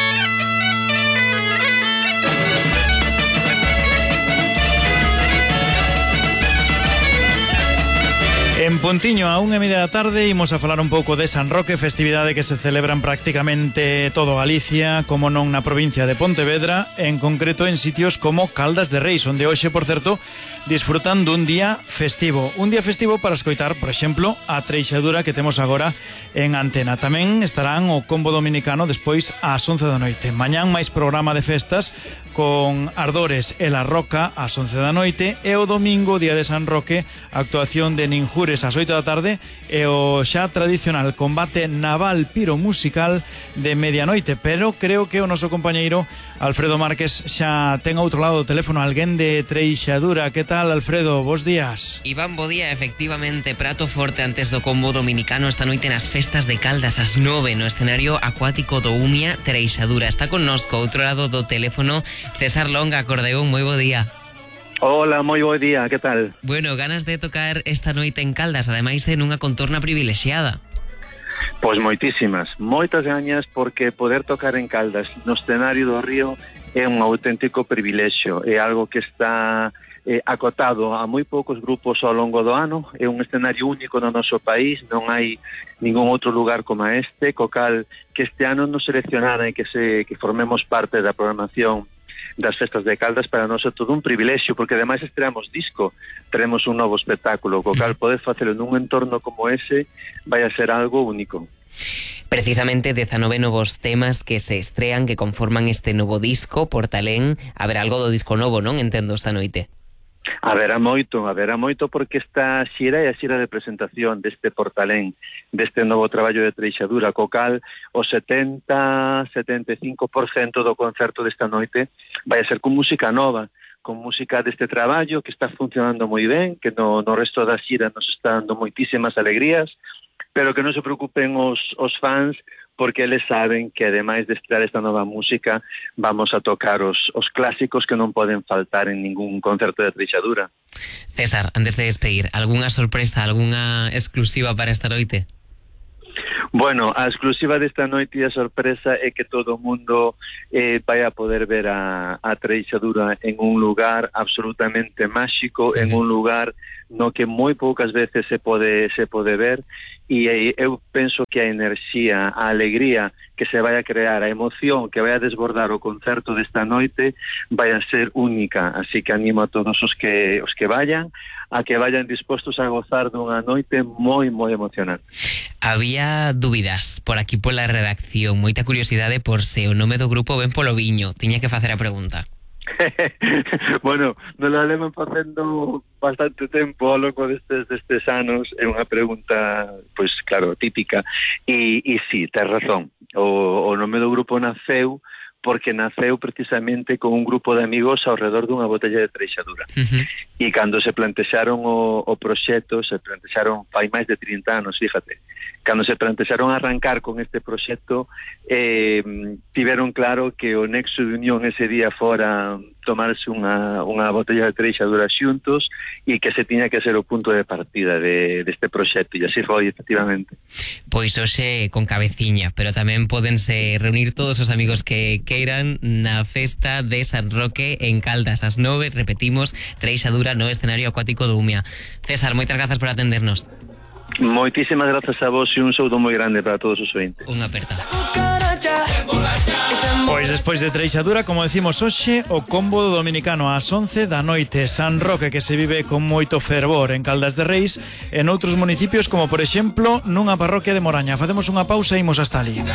Speaker 31: En puntiño, a unha e media da tarde, imos a falar un pouco de San Roque, festividade que se celebran prácticamente todo Galicia, como non na provincia de Pontevedra, en concreto en sitios como Caldas de Reis, onde hoxe, por certo, disfrutan dun día festivo. Un día festivo para escoitar, por exemplo, a treixadura que temos agora en antena. Tamén estarán o combo dominicano despois ás once da noite. Mañán máis programa de festas con Ardores e La Roca ás once da noite e o domingo, día de San Roque, actuación de Ninjures ás oito da tarde e o xa tradicional combate naval piromusical de medianoite. Pero creo que o noso compañeiro Alfredo Márquez xa ten outro lado do teléfono alguén de Treixadura. Que tal, Alfredo? Bos días.
Speaker 18: Iván, bo día. Efectivamente, prato forte antes do combo dominicano esta noite nas festas de Caldas ás nove no escenario acuático do Umia Treixadura. Está connosco outro lado do teléfono César Longa, acordeón. Moi bo día.
Speaker 19: Hola, moi bo día, que tal?
Speaker 18: Bueno, ganas de tocar esta noite en Caldas, ademais en unha contorna privilexiada.
Speaker 19: Pois moitísimas, moitas gañas, porque poder tocar en Caldas no escenario do Río é un auténtico privilexio, é algo que está eh, acotado a moi poucos grupos ao longo do ano, é un escenario único no noso país, non hai ningún outro lugar como este, co cal que este ano nos seleccionaran e que, se, que formemos parte da programación das festas de Caldas, para nós é todo un privilexio, porque ademais estreamos disco, teremos un novo espectáculo, co cal poder facelo nun entorno como ese vai a ser algo único.
Speaker 18: Precisamente dezanove novos temas que se estrean, que conforman este novo disco, Portalén. Haberá algo do disco novo, non? Entendo, esta noite.
Speaker 19: Haberá moito, haberá moito porque esta xira é a xira de presentación deste Portalén, deste novo traballo de Treixadura, co cal o setenta, setenta e cinco por cento do concerto desta noite vai a ser con música nova, con música deste traballo que está funcionando moi ben, que no, no resto da xira nos está dando moitísimas alegrías, pero que non se preocupen os, os fans, porque eles saben que ademais de estrear esta nova música vamos a tocar os, os clásicos que non poden faltar en ningún concerto de Treixadura.
Speaker 18: César, antes de despedir, algunha sorpresa, algunha exclusiva para esta noite?
Speaker 19: Bueno, a exclusiva desta noite e a sorpresa é que todo o mundo eh, vai a poder ver a, a Treixadura en un lugar absolutamente máxico, en un lugar no que moi poucas veces se pode se pode ver, e eu penso que a enerxía, a alegría que se vai a crear, a emoción que vai a desbordar o concerto desta noite vai a ser única, así que animo a todos os que os que vayan a que vayan dispostos a gozar dunha noite moi moi emocionante.
Speaker 18: Había dúbidas por aquí pola redacción, moita curiosidade por se o nome do grupo ven polo viño. Tiña que facer a pregunta.
Speaker 19: Bueno, nos lo levan facendo bastante tempo ao longo destes, destes anos. É unha pregunta, pois claro, típica. E, e sí, tes razón. O, o nome do grupo naceu porque naceu precisamente con un grupo de amigos ao redor dunha botella de Treixadura. Uh-huh. E cando se plantexaron o, o proxecto, se plantexaron fai máis de trinta anos, fíjate, cando se plantexaron arrancar con este proxecto, eh, tiveron claro que o nexo de unión ese día fora tomarse unha, unha botella de Treixadura xuntos e que se tiña que ser o punto de partida de, deste proxecto, e así foi, efectivamente.
Speaker 18: Pois hoxe con cabeciña, pero tamén pódense reunir todos os amigos que queiran na festa de San Roque en Caldas, ás nove, repetimos, Treixadura no escenario acuático do Umia. César, moitas grazas por atendernos.
Speaker 19: Moitísimas grazas a vos e un saúdo moi grande para todos os ointes.
Speaker 18: Unha aperta.
Speaker 31: Pois despois de Treixadura, como decimos hoxe, o combo do dominicano ás once da noite. San Roque, que se vive con moito fervor en Caldas de Reis, en outros municipios como por exemplo nunha parroquia de Moraña. Facemos unha pausa e imos hasta ali.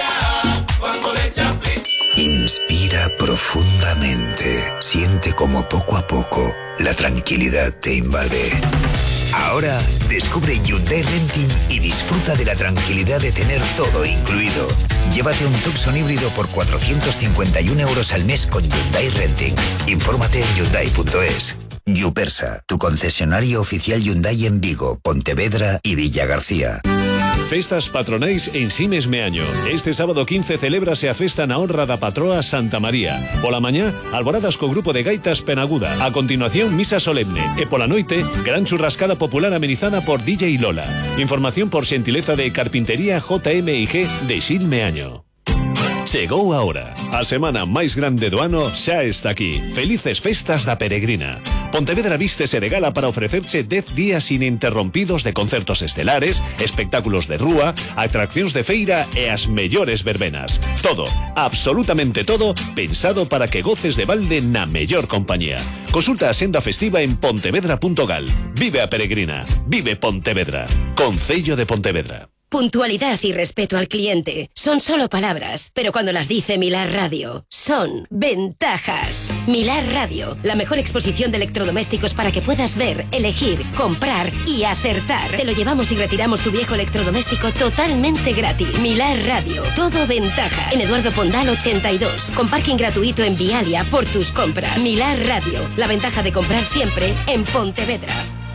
Speaker 1: Inspira profundamente. Siente como poco a poco la tranquilidad te invade. Ahora descubre Hyundai Renting y disfruta de la tranquilidad de tener todo incluido. Llévate un Tucson híbrido por cuatrocientos cincuenta y un euros al mes con Hyundai Renting. Infórmate en hyundai punto es. Yupersa, tu concesionario oficial Hyundai en Vigo, Pontevedra y Villagarcía.
Speaker 30: Festas patronais en Simes Meaño. Este sábado quince celébrase a festa na honra da patroa Santa María. Pola mañá, alboradas co grupo de gaitas Penaguda. A continuación, misa solemne. E pola noite, gran churrascada popular amenizada por D J Lola. Información por xentileza de Carpintería J M I G de Sil Meaño. Chegou a hora. A semana máis grande do ano xa está aquí. Felices festas da Peregrina. Pontevedra vístese de gala para ofrecerche dez días ininterrompidos de concertos estelares, espectáculos de rúa, atraccións de feira e as mellores verbenas. Todo, absolutamente todo, pensado para que goces de balde na mellor compañía. Consulta a senda festiva en pontevedra punto gal. Vive a Peregrina. Vive Pontevedra. Concello de Pontevedra.
Speaker 2: Puntualidad y respeto al cliente son solo palabras, pero cuando las dice Milar Radio, son ventajas. Milar Radio, la mejor exposición de electrodomésticos para que puedas ver, elegir, comprar y acertar. Te lo llevamos y retiramos tu viejo electrodoméstico totalmente gratis. Milar Radio, todo ventajas. En Eduardo Pondal ochenta y dos, con parking gratuito en Vialia por tus compras. Milar Radio, la ventaja de comprar siempre en Pontevedra.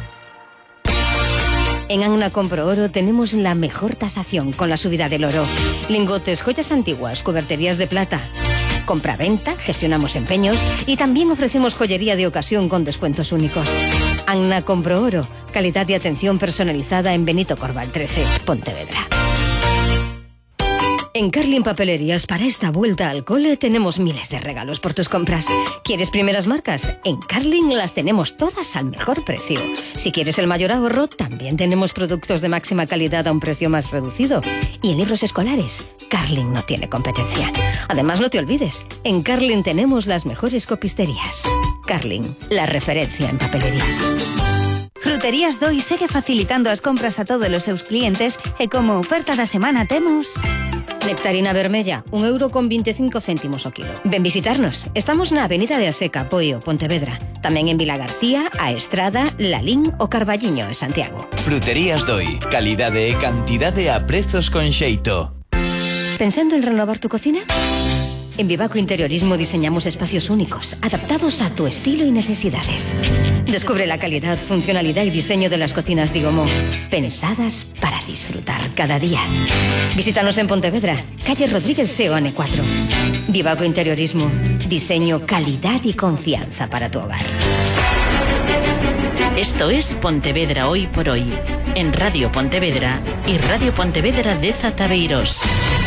Speaker 6: En Anna Compro Oro tenemos la mejor tasación con la subida del oro. Lingotes, joyas antiguas, cuberterías de plata. Compra-venta, gestionamos empeños y también ofrecemos joyería de ocasión con descuentos únicos. Anna Compro Oro, calidad y atención personalizada en Benito Corval trece, Pontevedra. En Carlin Papelerías, para esta vuelta al cole, tenemos miles de regalos por tus compras. ¿Quieres primeras marcas? En Carlin las tenemos todas al mejor precio. Si quieres el mayor ahorro, también tenemos productos de máxima calidad a un precio más reducido. Y en libros escolares, Carlin no tiene competencia. Además, no te olvides, en Carlin tenemos las mejores copisterías. Carlin, la referencia en papelerías.
Speaker 3: Fruterías Doi segue facilitando as compras a todos os seus clientes e como oferta da semana temos...
Speaker 6: Nectarina vermella, un euro con veinticinco céntimos o kilo. Ven visitarnos. Estamos na Avenida de Aseca, Poio, Pontevedra. Tamén en Vila García, A Estrada, Lalín o Carballiño en Santiago.
Speaker 15: Fruterías Doi. Calidade e cantidade a prezos con xeito.
Speaker 6: ¿Pensando en renovar tu cocina? En Vivaco Interiorismo diseñamos espacios únicos, adaptados a tu estilo y necesidades. Descubre la calidad, funcionalidad y diseño de las cocinas Digomo, pensadas para disfrutar cada día. Visítanos en Pontevedra, calle Rodríguez Seoane cuatro. Vivaco Interiorismo, diseño, calidad y confianza para tu hogar.
Speaker 4: Esto es Pontevedra Hoy por Hoy, en Radio Pontevedra y Radio Pontevedra de Zataveiros.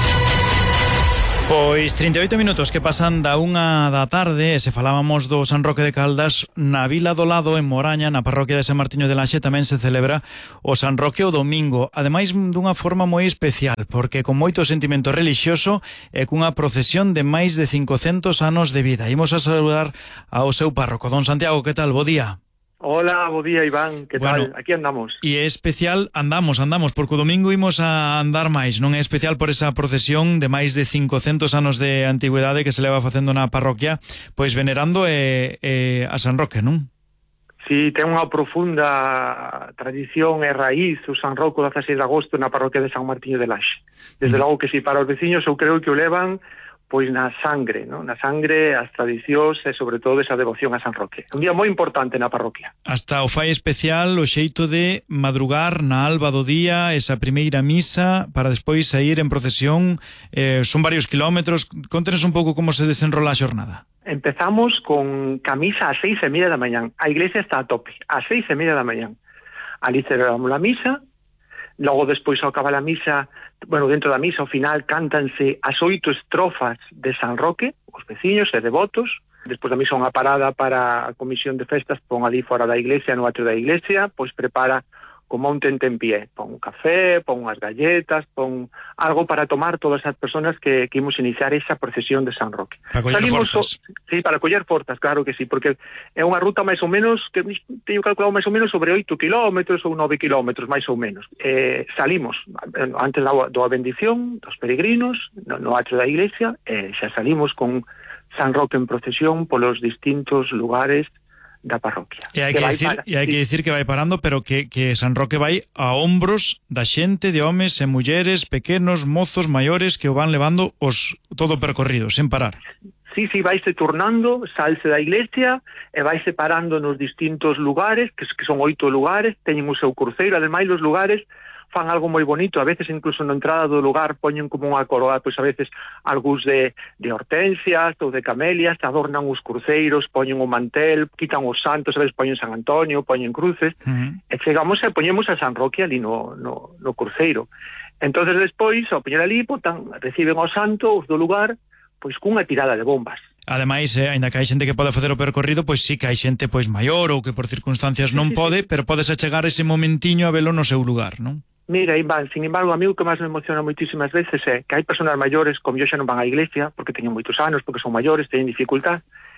Speaker 31: Pois trinta e oito minutos que pasan da unha da tarde e se falábamos do San Roque de Caldas, na Vila do Lado, en Moraña, na parroquia de San Martiño de Laxe, tamén se celebra o San Roque o domingo, ademais dunha forma moi especial, porque con moito sentimento relixioso e cunha procesión de máis de cincocentos anos de vida. Imos a saludar ao seu párroco, don Santiago, que tal? Bo día.
Speaker 20: Hola, bo día, Iván, que
Speaker 31: bueno,
Speaker 20: tal? Aquí andamos.
Speaker 31: E é especial, andamos, andamos, porque o domingo imos a andar máis, non é especial por esa procesión de máis de cincocentos anos de antigüedade que se leva facendo na parroquia, pois venerando e, e a San Roque, non?
Speaker 20: Sí, ten unha profunda tradición e raíz o San Roque o dezaseis de agosto na parroquia de San Martiño de Laxe. Desde mm. logo que si para os veciños eu creo que o levan pois na sangre, ¿no? Na sangre, as tradicións e sobre todo esa devoción a San Roque. Un día moi importante na parroquia.
Speaker 31: Hasta o fai especial o xeito de madrugar na alba do día, esa primeira misa, para despois sair en procesión, eh, son varios kilómetros. Contenos un pouco como se desenrola a xornada.
Speaker 20: Empezamos con camisa a seis e media da mañán. A iglesia está a tope, a seis e media da mañán. Ali celebramos a misa. Logo, despois, ao acabar a misa, bueno, dentro da misa, ao final, cántanse as oito estrofas de San Roque, os veciños e devotos. Despois da misa, unha parada para a comisión de festas, pon ali fora da iglesia, no atrio da iglesia, pois prepara como un tentempié. Pon un café, pon unhas galletas, pon algo para tomar todas as personas que, que imos iniciar esa procesión de San Roque.
Speaker 31: Para coller
Speaker 20: Salimos,
Speaker 31: forzas.
Speaker 20: Sí, para coller forzas, claro que sí, porque é unha ruta máis ou menos, que teño calculado máis ou menos sobre oito kilómetros ou nove kilómetros, máis ou menos. Eh, salimos, antes da, da bendición, dos peregrinos, no, no atrio da iglesia, e xa salimos con San Roque en procesión polos distintos lugares da parroquia.
Speaker 31: E hai que, que, decir, para, e hai sí. que decir que vai parando, pero que, que San Roque vai a hombros da xente, de homes e mulleres, pequenos, mozos, maiores, que o van levando os todo percorrido, sen parar.
Speaker 20: Sí, sí, vaise turnando, salse da iglesia e vaise parando nos distintos lugares, que, que son oito lugares, teñen o seu cruceiro, ademais os lugares fan algo moi bonito, a veces incluso na entrada do lugar poñen como unha coroa, pois a veces algúns de, de hortensias ou de camelias, adornan os cruceiros, poñen o mantel, quitan os santos, a veces poñen San Antonio, poñen cruces, uh-huh. e chegamos e poñemos a San Roque ali no, no, no cruceiro. Entonces despois, ao poñer ali, botan, reciben ao santo, os do lugar, pois cunha tirada de bombas.
Speaker 31: Ademais, eh, ainda que hai xente que pode facer o percorrido, pois sí que hai xente pois maior ou que por circunstancias non pode, pero podes achegar ese momentiño a velo no seu lugar, non?
Speaker 20: Mira, Iván, sin embargo, a mí o que máis me emociona moitísimas veces é que hai personas maiores, como yo xa non van á iglesia, porque teñen moitos anos, porque son maiores, teñen dificultad,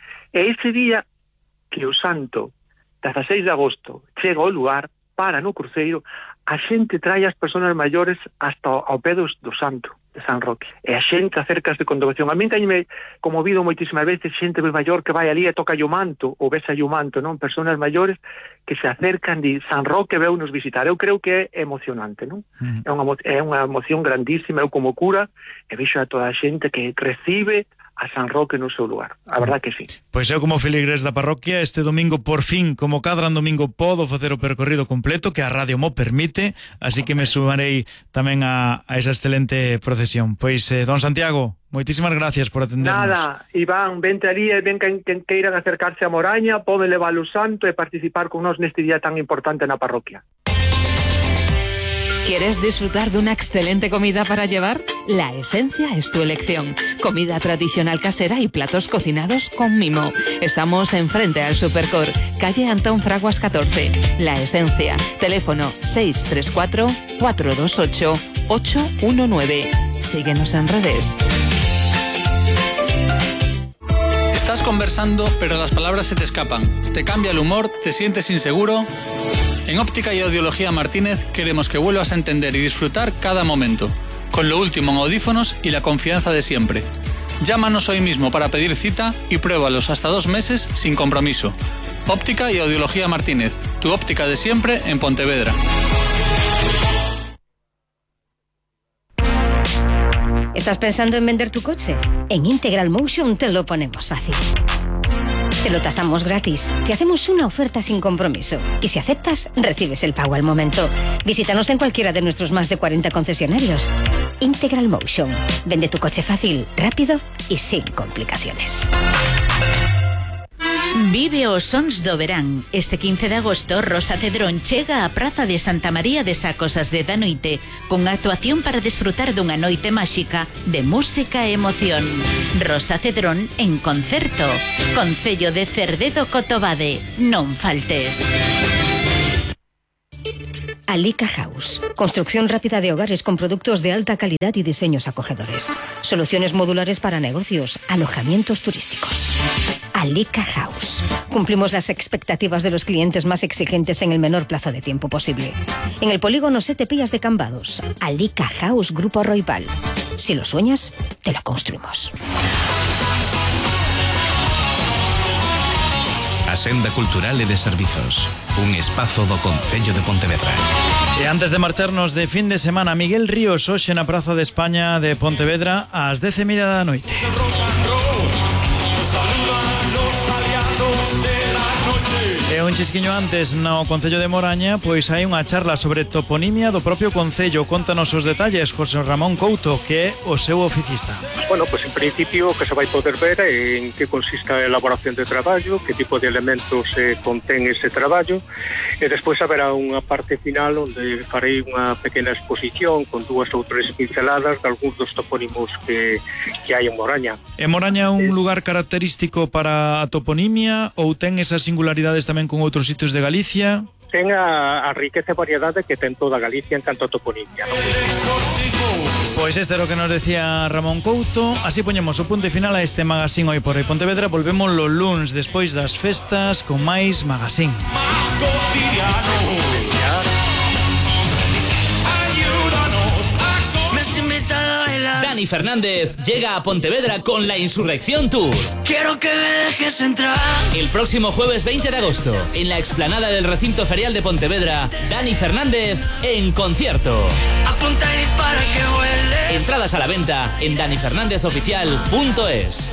Speaker 20: e ese día que o santo, dezaseis de agosto, chega ao lugar, para no cruceiro, a xente trae as personas maiores hasta ao pé do, do santo, de San Roque. E a xente acércase con devoción. A mí teñme conmovido moitísimas veces xente moi maior que vai ali e toca o manto, ou besa o manto, non? Personas maiores que se acercan de San Roque veu nos visitar. Eu creo que é emocionante, non? Mm. É unha é unha emoción grandísima. Eu como cura e vexo a toda a xente que recibe a San Roque no seu lugar. A verdad que sí.
Speaker 31: Pois eu como feligres da parroquia este domingo por fin, como cadran domingo, podo facer o percorrido completo que a radio mo permite, así que me sumarei tamén a, a esa excelente procesión. Pois, eh, don Santiago, moitísimas gracias por atendernos.
Speaker 20: Nada, Iván, vente ali e ven quen, quen queiran acercarse a Moraña, pode levar o santo e participar con nós neste día tan importante na parroquia.
Speaker 17: ¿Quieres disfrutar de una excelente comida para llevar? La Esencia es tu elección. Comida tradicional casera y platos cocinados con mimo. Estamos enfrente al Supercor, calle Antón Fraguas catorce. La Esencia. Teléfono seis tres cuatro, cuatro dos ocho, ocho uno nueve. Síguenos en redes.
Speaker 21: Estás conversando, pero las palabras se te escapan. Te cambia el humor, te sientes inseguro.
Speaker 5: En Óptica y Audiología Martínez queremos que vuelvas a entender y disfrutar cada momento, con lo último en audífonos y la confianza de siempre. Llámanos hoy mismo para pedir cita y pruébalos hasta dos meses sin compromiso. Óptica y Audiología Martínez, tu óptica de siempre en Pontevedra.
Speaker 6: ¿Estás pensando en vender tu coche? En Integral Motion te lo ponemos fácil. Te lo tasamos gratis, te hacemos una oferta sin compromiso y si aceptas, recibes el pago al momento. Visítanos en cualquiera de nuestros más de cuarenta concesionarios. Integral Motion. Vende tu coche fácil, rápido y sin complicaciones.
Speaker 16: Vive os sons do verán. Este quince de agosto, Rosa Cedrón chega á Praza de Santa María de Sacosas de da Noite con actuación para desfrutar dunha noite máxica de música e emoción. Rosa Cedrón en concerto. Concello de Cerdedo Cotobade. Non faltes.
Speaker 6: Alica House. Construcción rápida de hogares con productos de alta calidad y diseños acogedores. Soluciones modulares para negocios, alojamientos turísticos. Alica House. Cumplimos las expectativas de los clientes más exigentes en el menor plazo de tiempo posible. En el polígono Sete Pías de Cambados. Alica House Grupo Roipal. Si lo sueñas, te lo construimos.
Speaker 7: A Senda Cultural e de Servizos. Un espazo do Concello de Pontevedra.
Speaker 31: E antes de marcharnos de fin de semana, Miguel Ríos hoxe na Praza de España de Pontevedra ás dez e media da noite. E un chisquiño antes no Concello de Moraña, pois hai unha charla sobre toponimia do propio Concello. Contanos os detalles, José Ramón Couto, que é o seu oficista.
Speaker 10: Bueno, pues en principio o que se vai poder ver é en que consiste a elaboración de traballo, que tipo de elementos eh, contén ese traballo, e despois haberá unha parte final onde farei unha pequena exposición con dúas ou tres pinceladas de algúns dos topónimos que, que hai en Moraña.
Speaker 31: É Moraña un lugar característico para a toponimia ou ten esas singularidades tamén con outros sitios de Galicia?
Speaker 10: Ten a, a riqueza e variedade que ten toda Galicia en canto a toponimia, ¿no?
Speaker 31: Pois este é o que nos decía Ramón Couto. Así poñemos o punto final a este magazín Hoy por Hoy Pontevedra. Volvemos los luns despois das festas con máis magazín.
Speaker 11: Dani Fernández llega a Pontevedra con la Insurrección Tour.
Speaker 21: Quiero que me dejes entrar.
Speaker 11: El próximo jueves veinte de agosto, en la explanada del recinto ferial de Pontevedra, Dani Fernández en concierto.
Speaker 21: Apunta y dispara que huele.
Speaker 11: Entradas a la venta en dani fernández oficial punto es.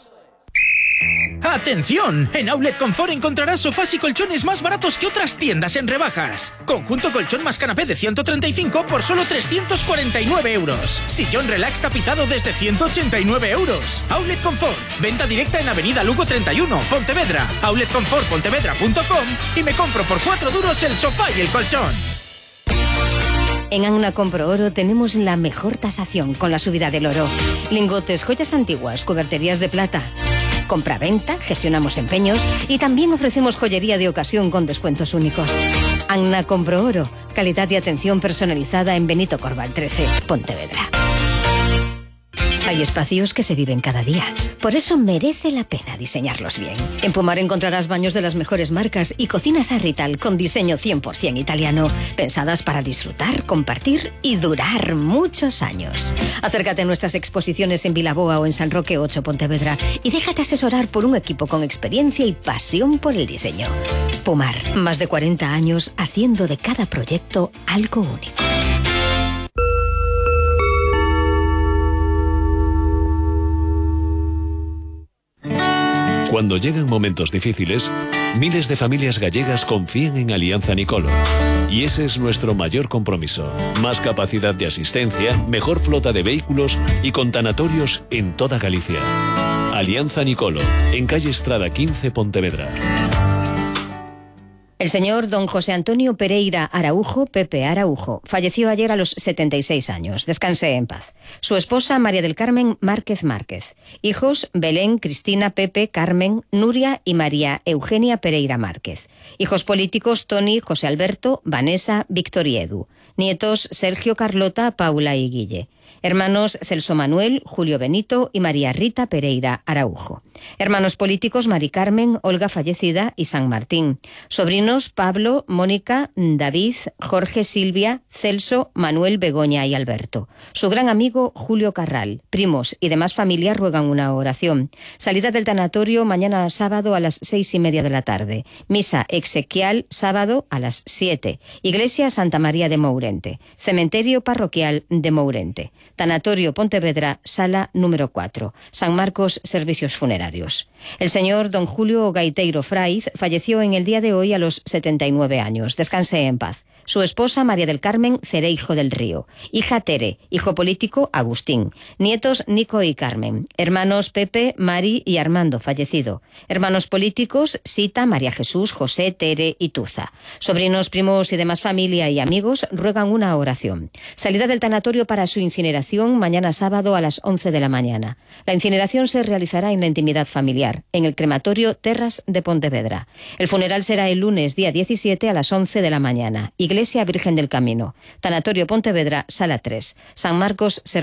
Speaker 14: ¡Atención! En Outlet Confort encontrarás sofás y colchones más baratos que otras tiendas en rebajas. Conjunto colchón más canapé de ciento treinta y cinco por solo trescientos cuarenta y nueve euros. Sillón relax tapizado desde ciento ochenta y nueve euros. Outlet Confort. Venta directa en Avenida Lugo treinta y uno, Pontevedra. outlet confort pontevedra punto com y me compro por cuatro duros el sofá y el colchón.
Speaker 6: En Anna Compro Oro tenemos la mejor tasación con la subida del oro. Lingotes, joyas antiguas, cuberterías de plata. Compra-venta, gestionamos empeños y también ofrecemos joyería de ocasión con descuentos únicos. Anna Compro Oro, calidad y atención personalizada en Benito Corval trece, Pontevedra. Hay espacios que se viven cada día, por eso merece la pena diseñarlos bien. En Pumar encontrarás baños de las mejores marcas y cocinas Arrital con diseño cien por ciento italiano, pensadas para disfrutar, compartir y durar muchos años. Acércate a nuestras exposiciones en Vilaboa o en San Roque ocho, Pontevedra, y déjate asesorar por un equipo con experiencia y pasión por el diseño. Pumar, más de cuarenta años haciendo de cada proyecto algo único.
Speaker 30: Cuando llegan momentos difíciles, miles de familias gallegas confían en Alianza Nicolo. Y ese es nuestro mayor compromiso. Más capacidad de asistencia, mejor flota de vehículos y con tanatorios en toda Galicia. Alianza Nicolo, en calle Estrada quince, Pontevedra.
Speaker 6: El señor don José Antonio Pereira Araujo, Pepe Araujo, falleció ayer a los setenta y seis años. Descanse en paz. Su esposa, María del Carmen Márquez Márquez. Hijos, Belén, Cristina, Pepe, Carmen, Nuria y María Eugenia Pereira Márquez. Hijos políticos, Tony, José Alberto, Vanessa, Víctor y Edu. Nietos, Sergio, Carlota, Paula y Guille. Hermanos Celso Manuel, Julio Benito y María Rita Pereira Araujo. Hermanos políticos Mari Carmen, Olga fallecida y San Martín. Sobrinos Pablo, Mónica, David, Jorge, Silvia, Celso, Manuel, Begoña y Alberto. Su gran amigo Julio Carral. Primos y demás familias ruegan una oración. Salida del tanatorio mañana sábado a las seis y media de la tarde. Misa exequial sábado a las siete. Iglesia Santa María de Mourente. Cementerio parroquial de Mourente. Tanatorio Pontevedra, sala número cuatro. San Marcos, servicios funerarios. El señor don Julio Gaiteiro Fraiz falleció en el día de hoy a los setenta y nueve años. Descanse en paz. Su esposa María del Carmen Cereijo del Río. Hija Tere. Hijo político Agustín. Nietos Nico y Carmen. Hermanos Pepe, Mari y Armando, fallecido. Hermanos políticos Sita, María Jesús, José, Tere y Tuza. Sobrinos, primos y demás familia y amigos ruegan una oración. Salida del tanatorio para su incineración mañana sábado a las once de la mañana. La incineración se realizará en la intimidad familiar, en el crematorio Terras de Pontevedra. El funeral será el lunes día diecisiete a las once de la mañana. Iglesia Virgen del Camino. Tanatorio Pontevedra, sala tres. San Marcos,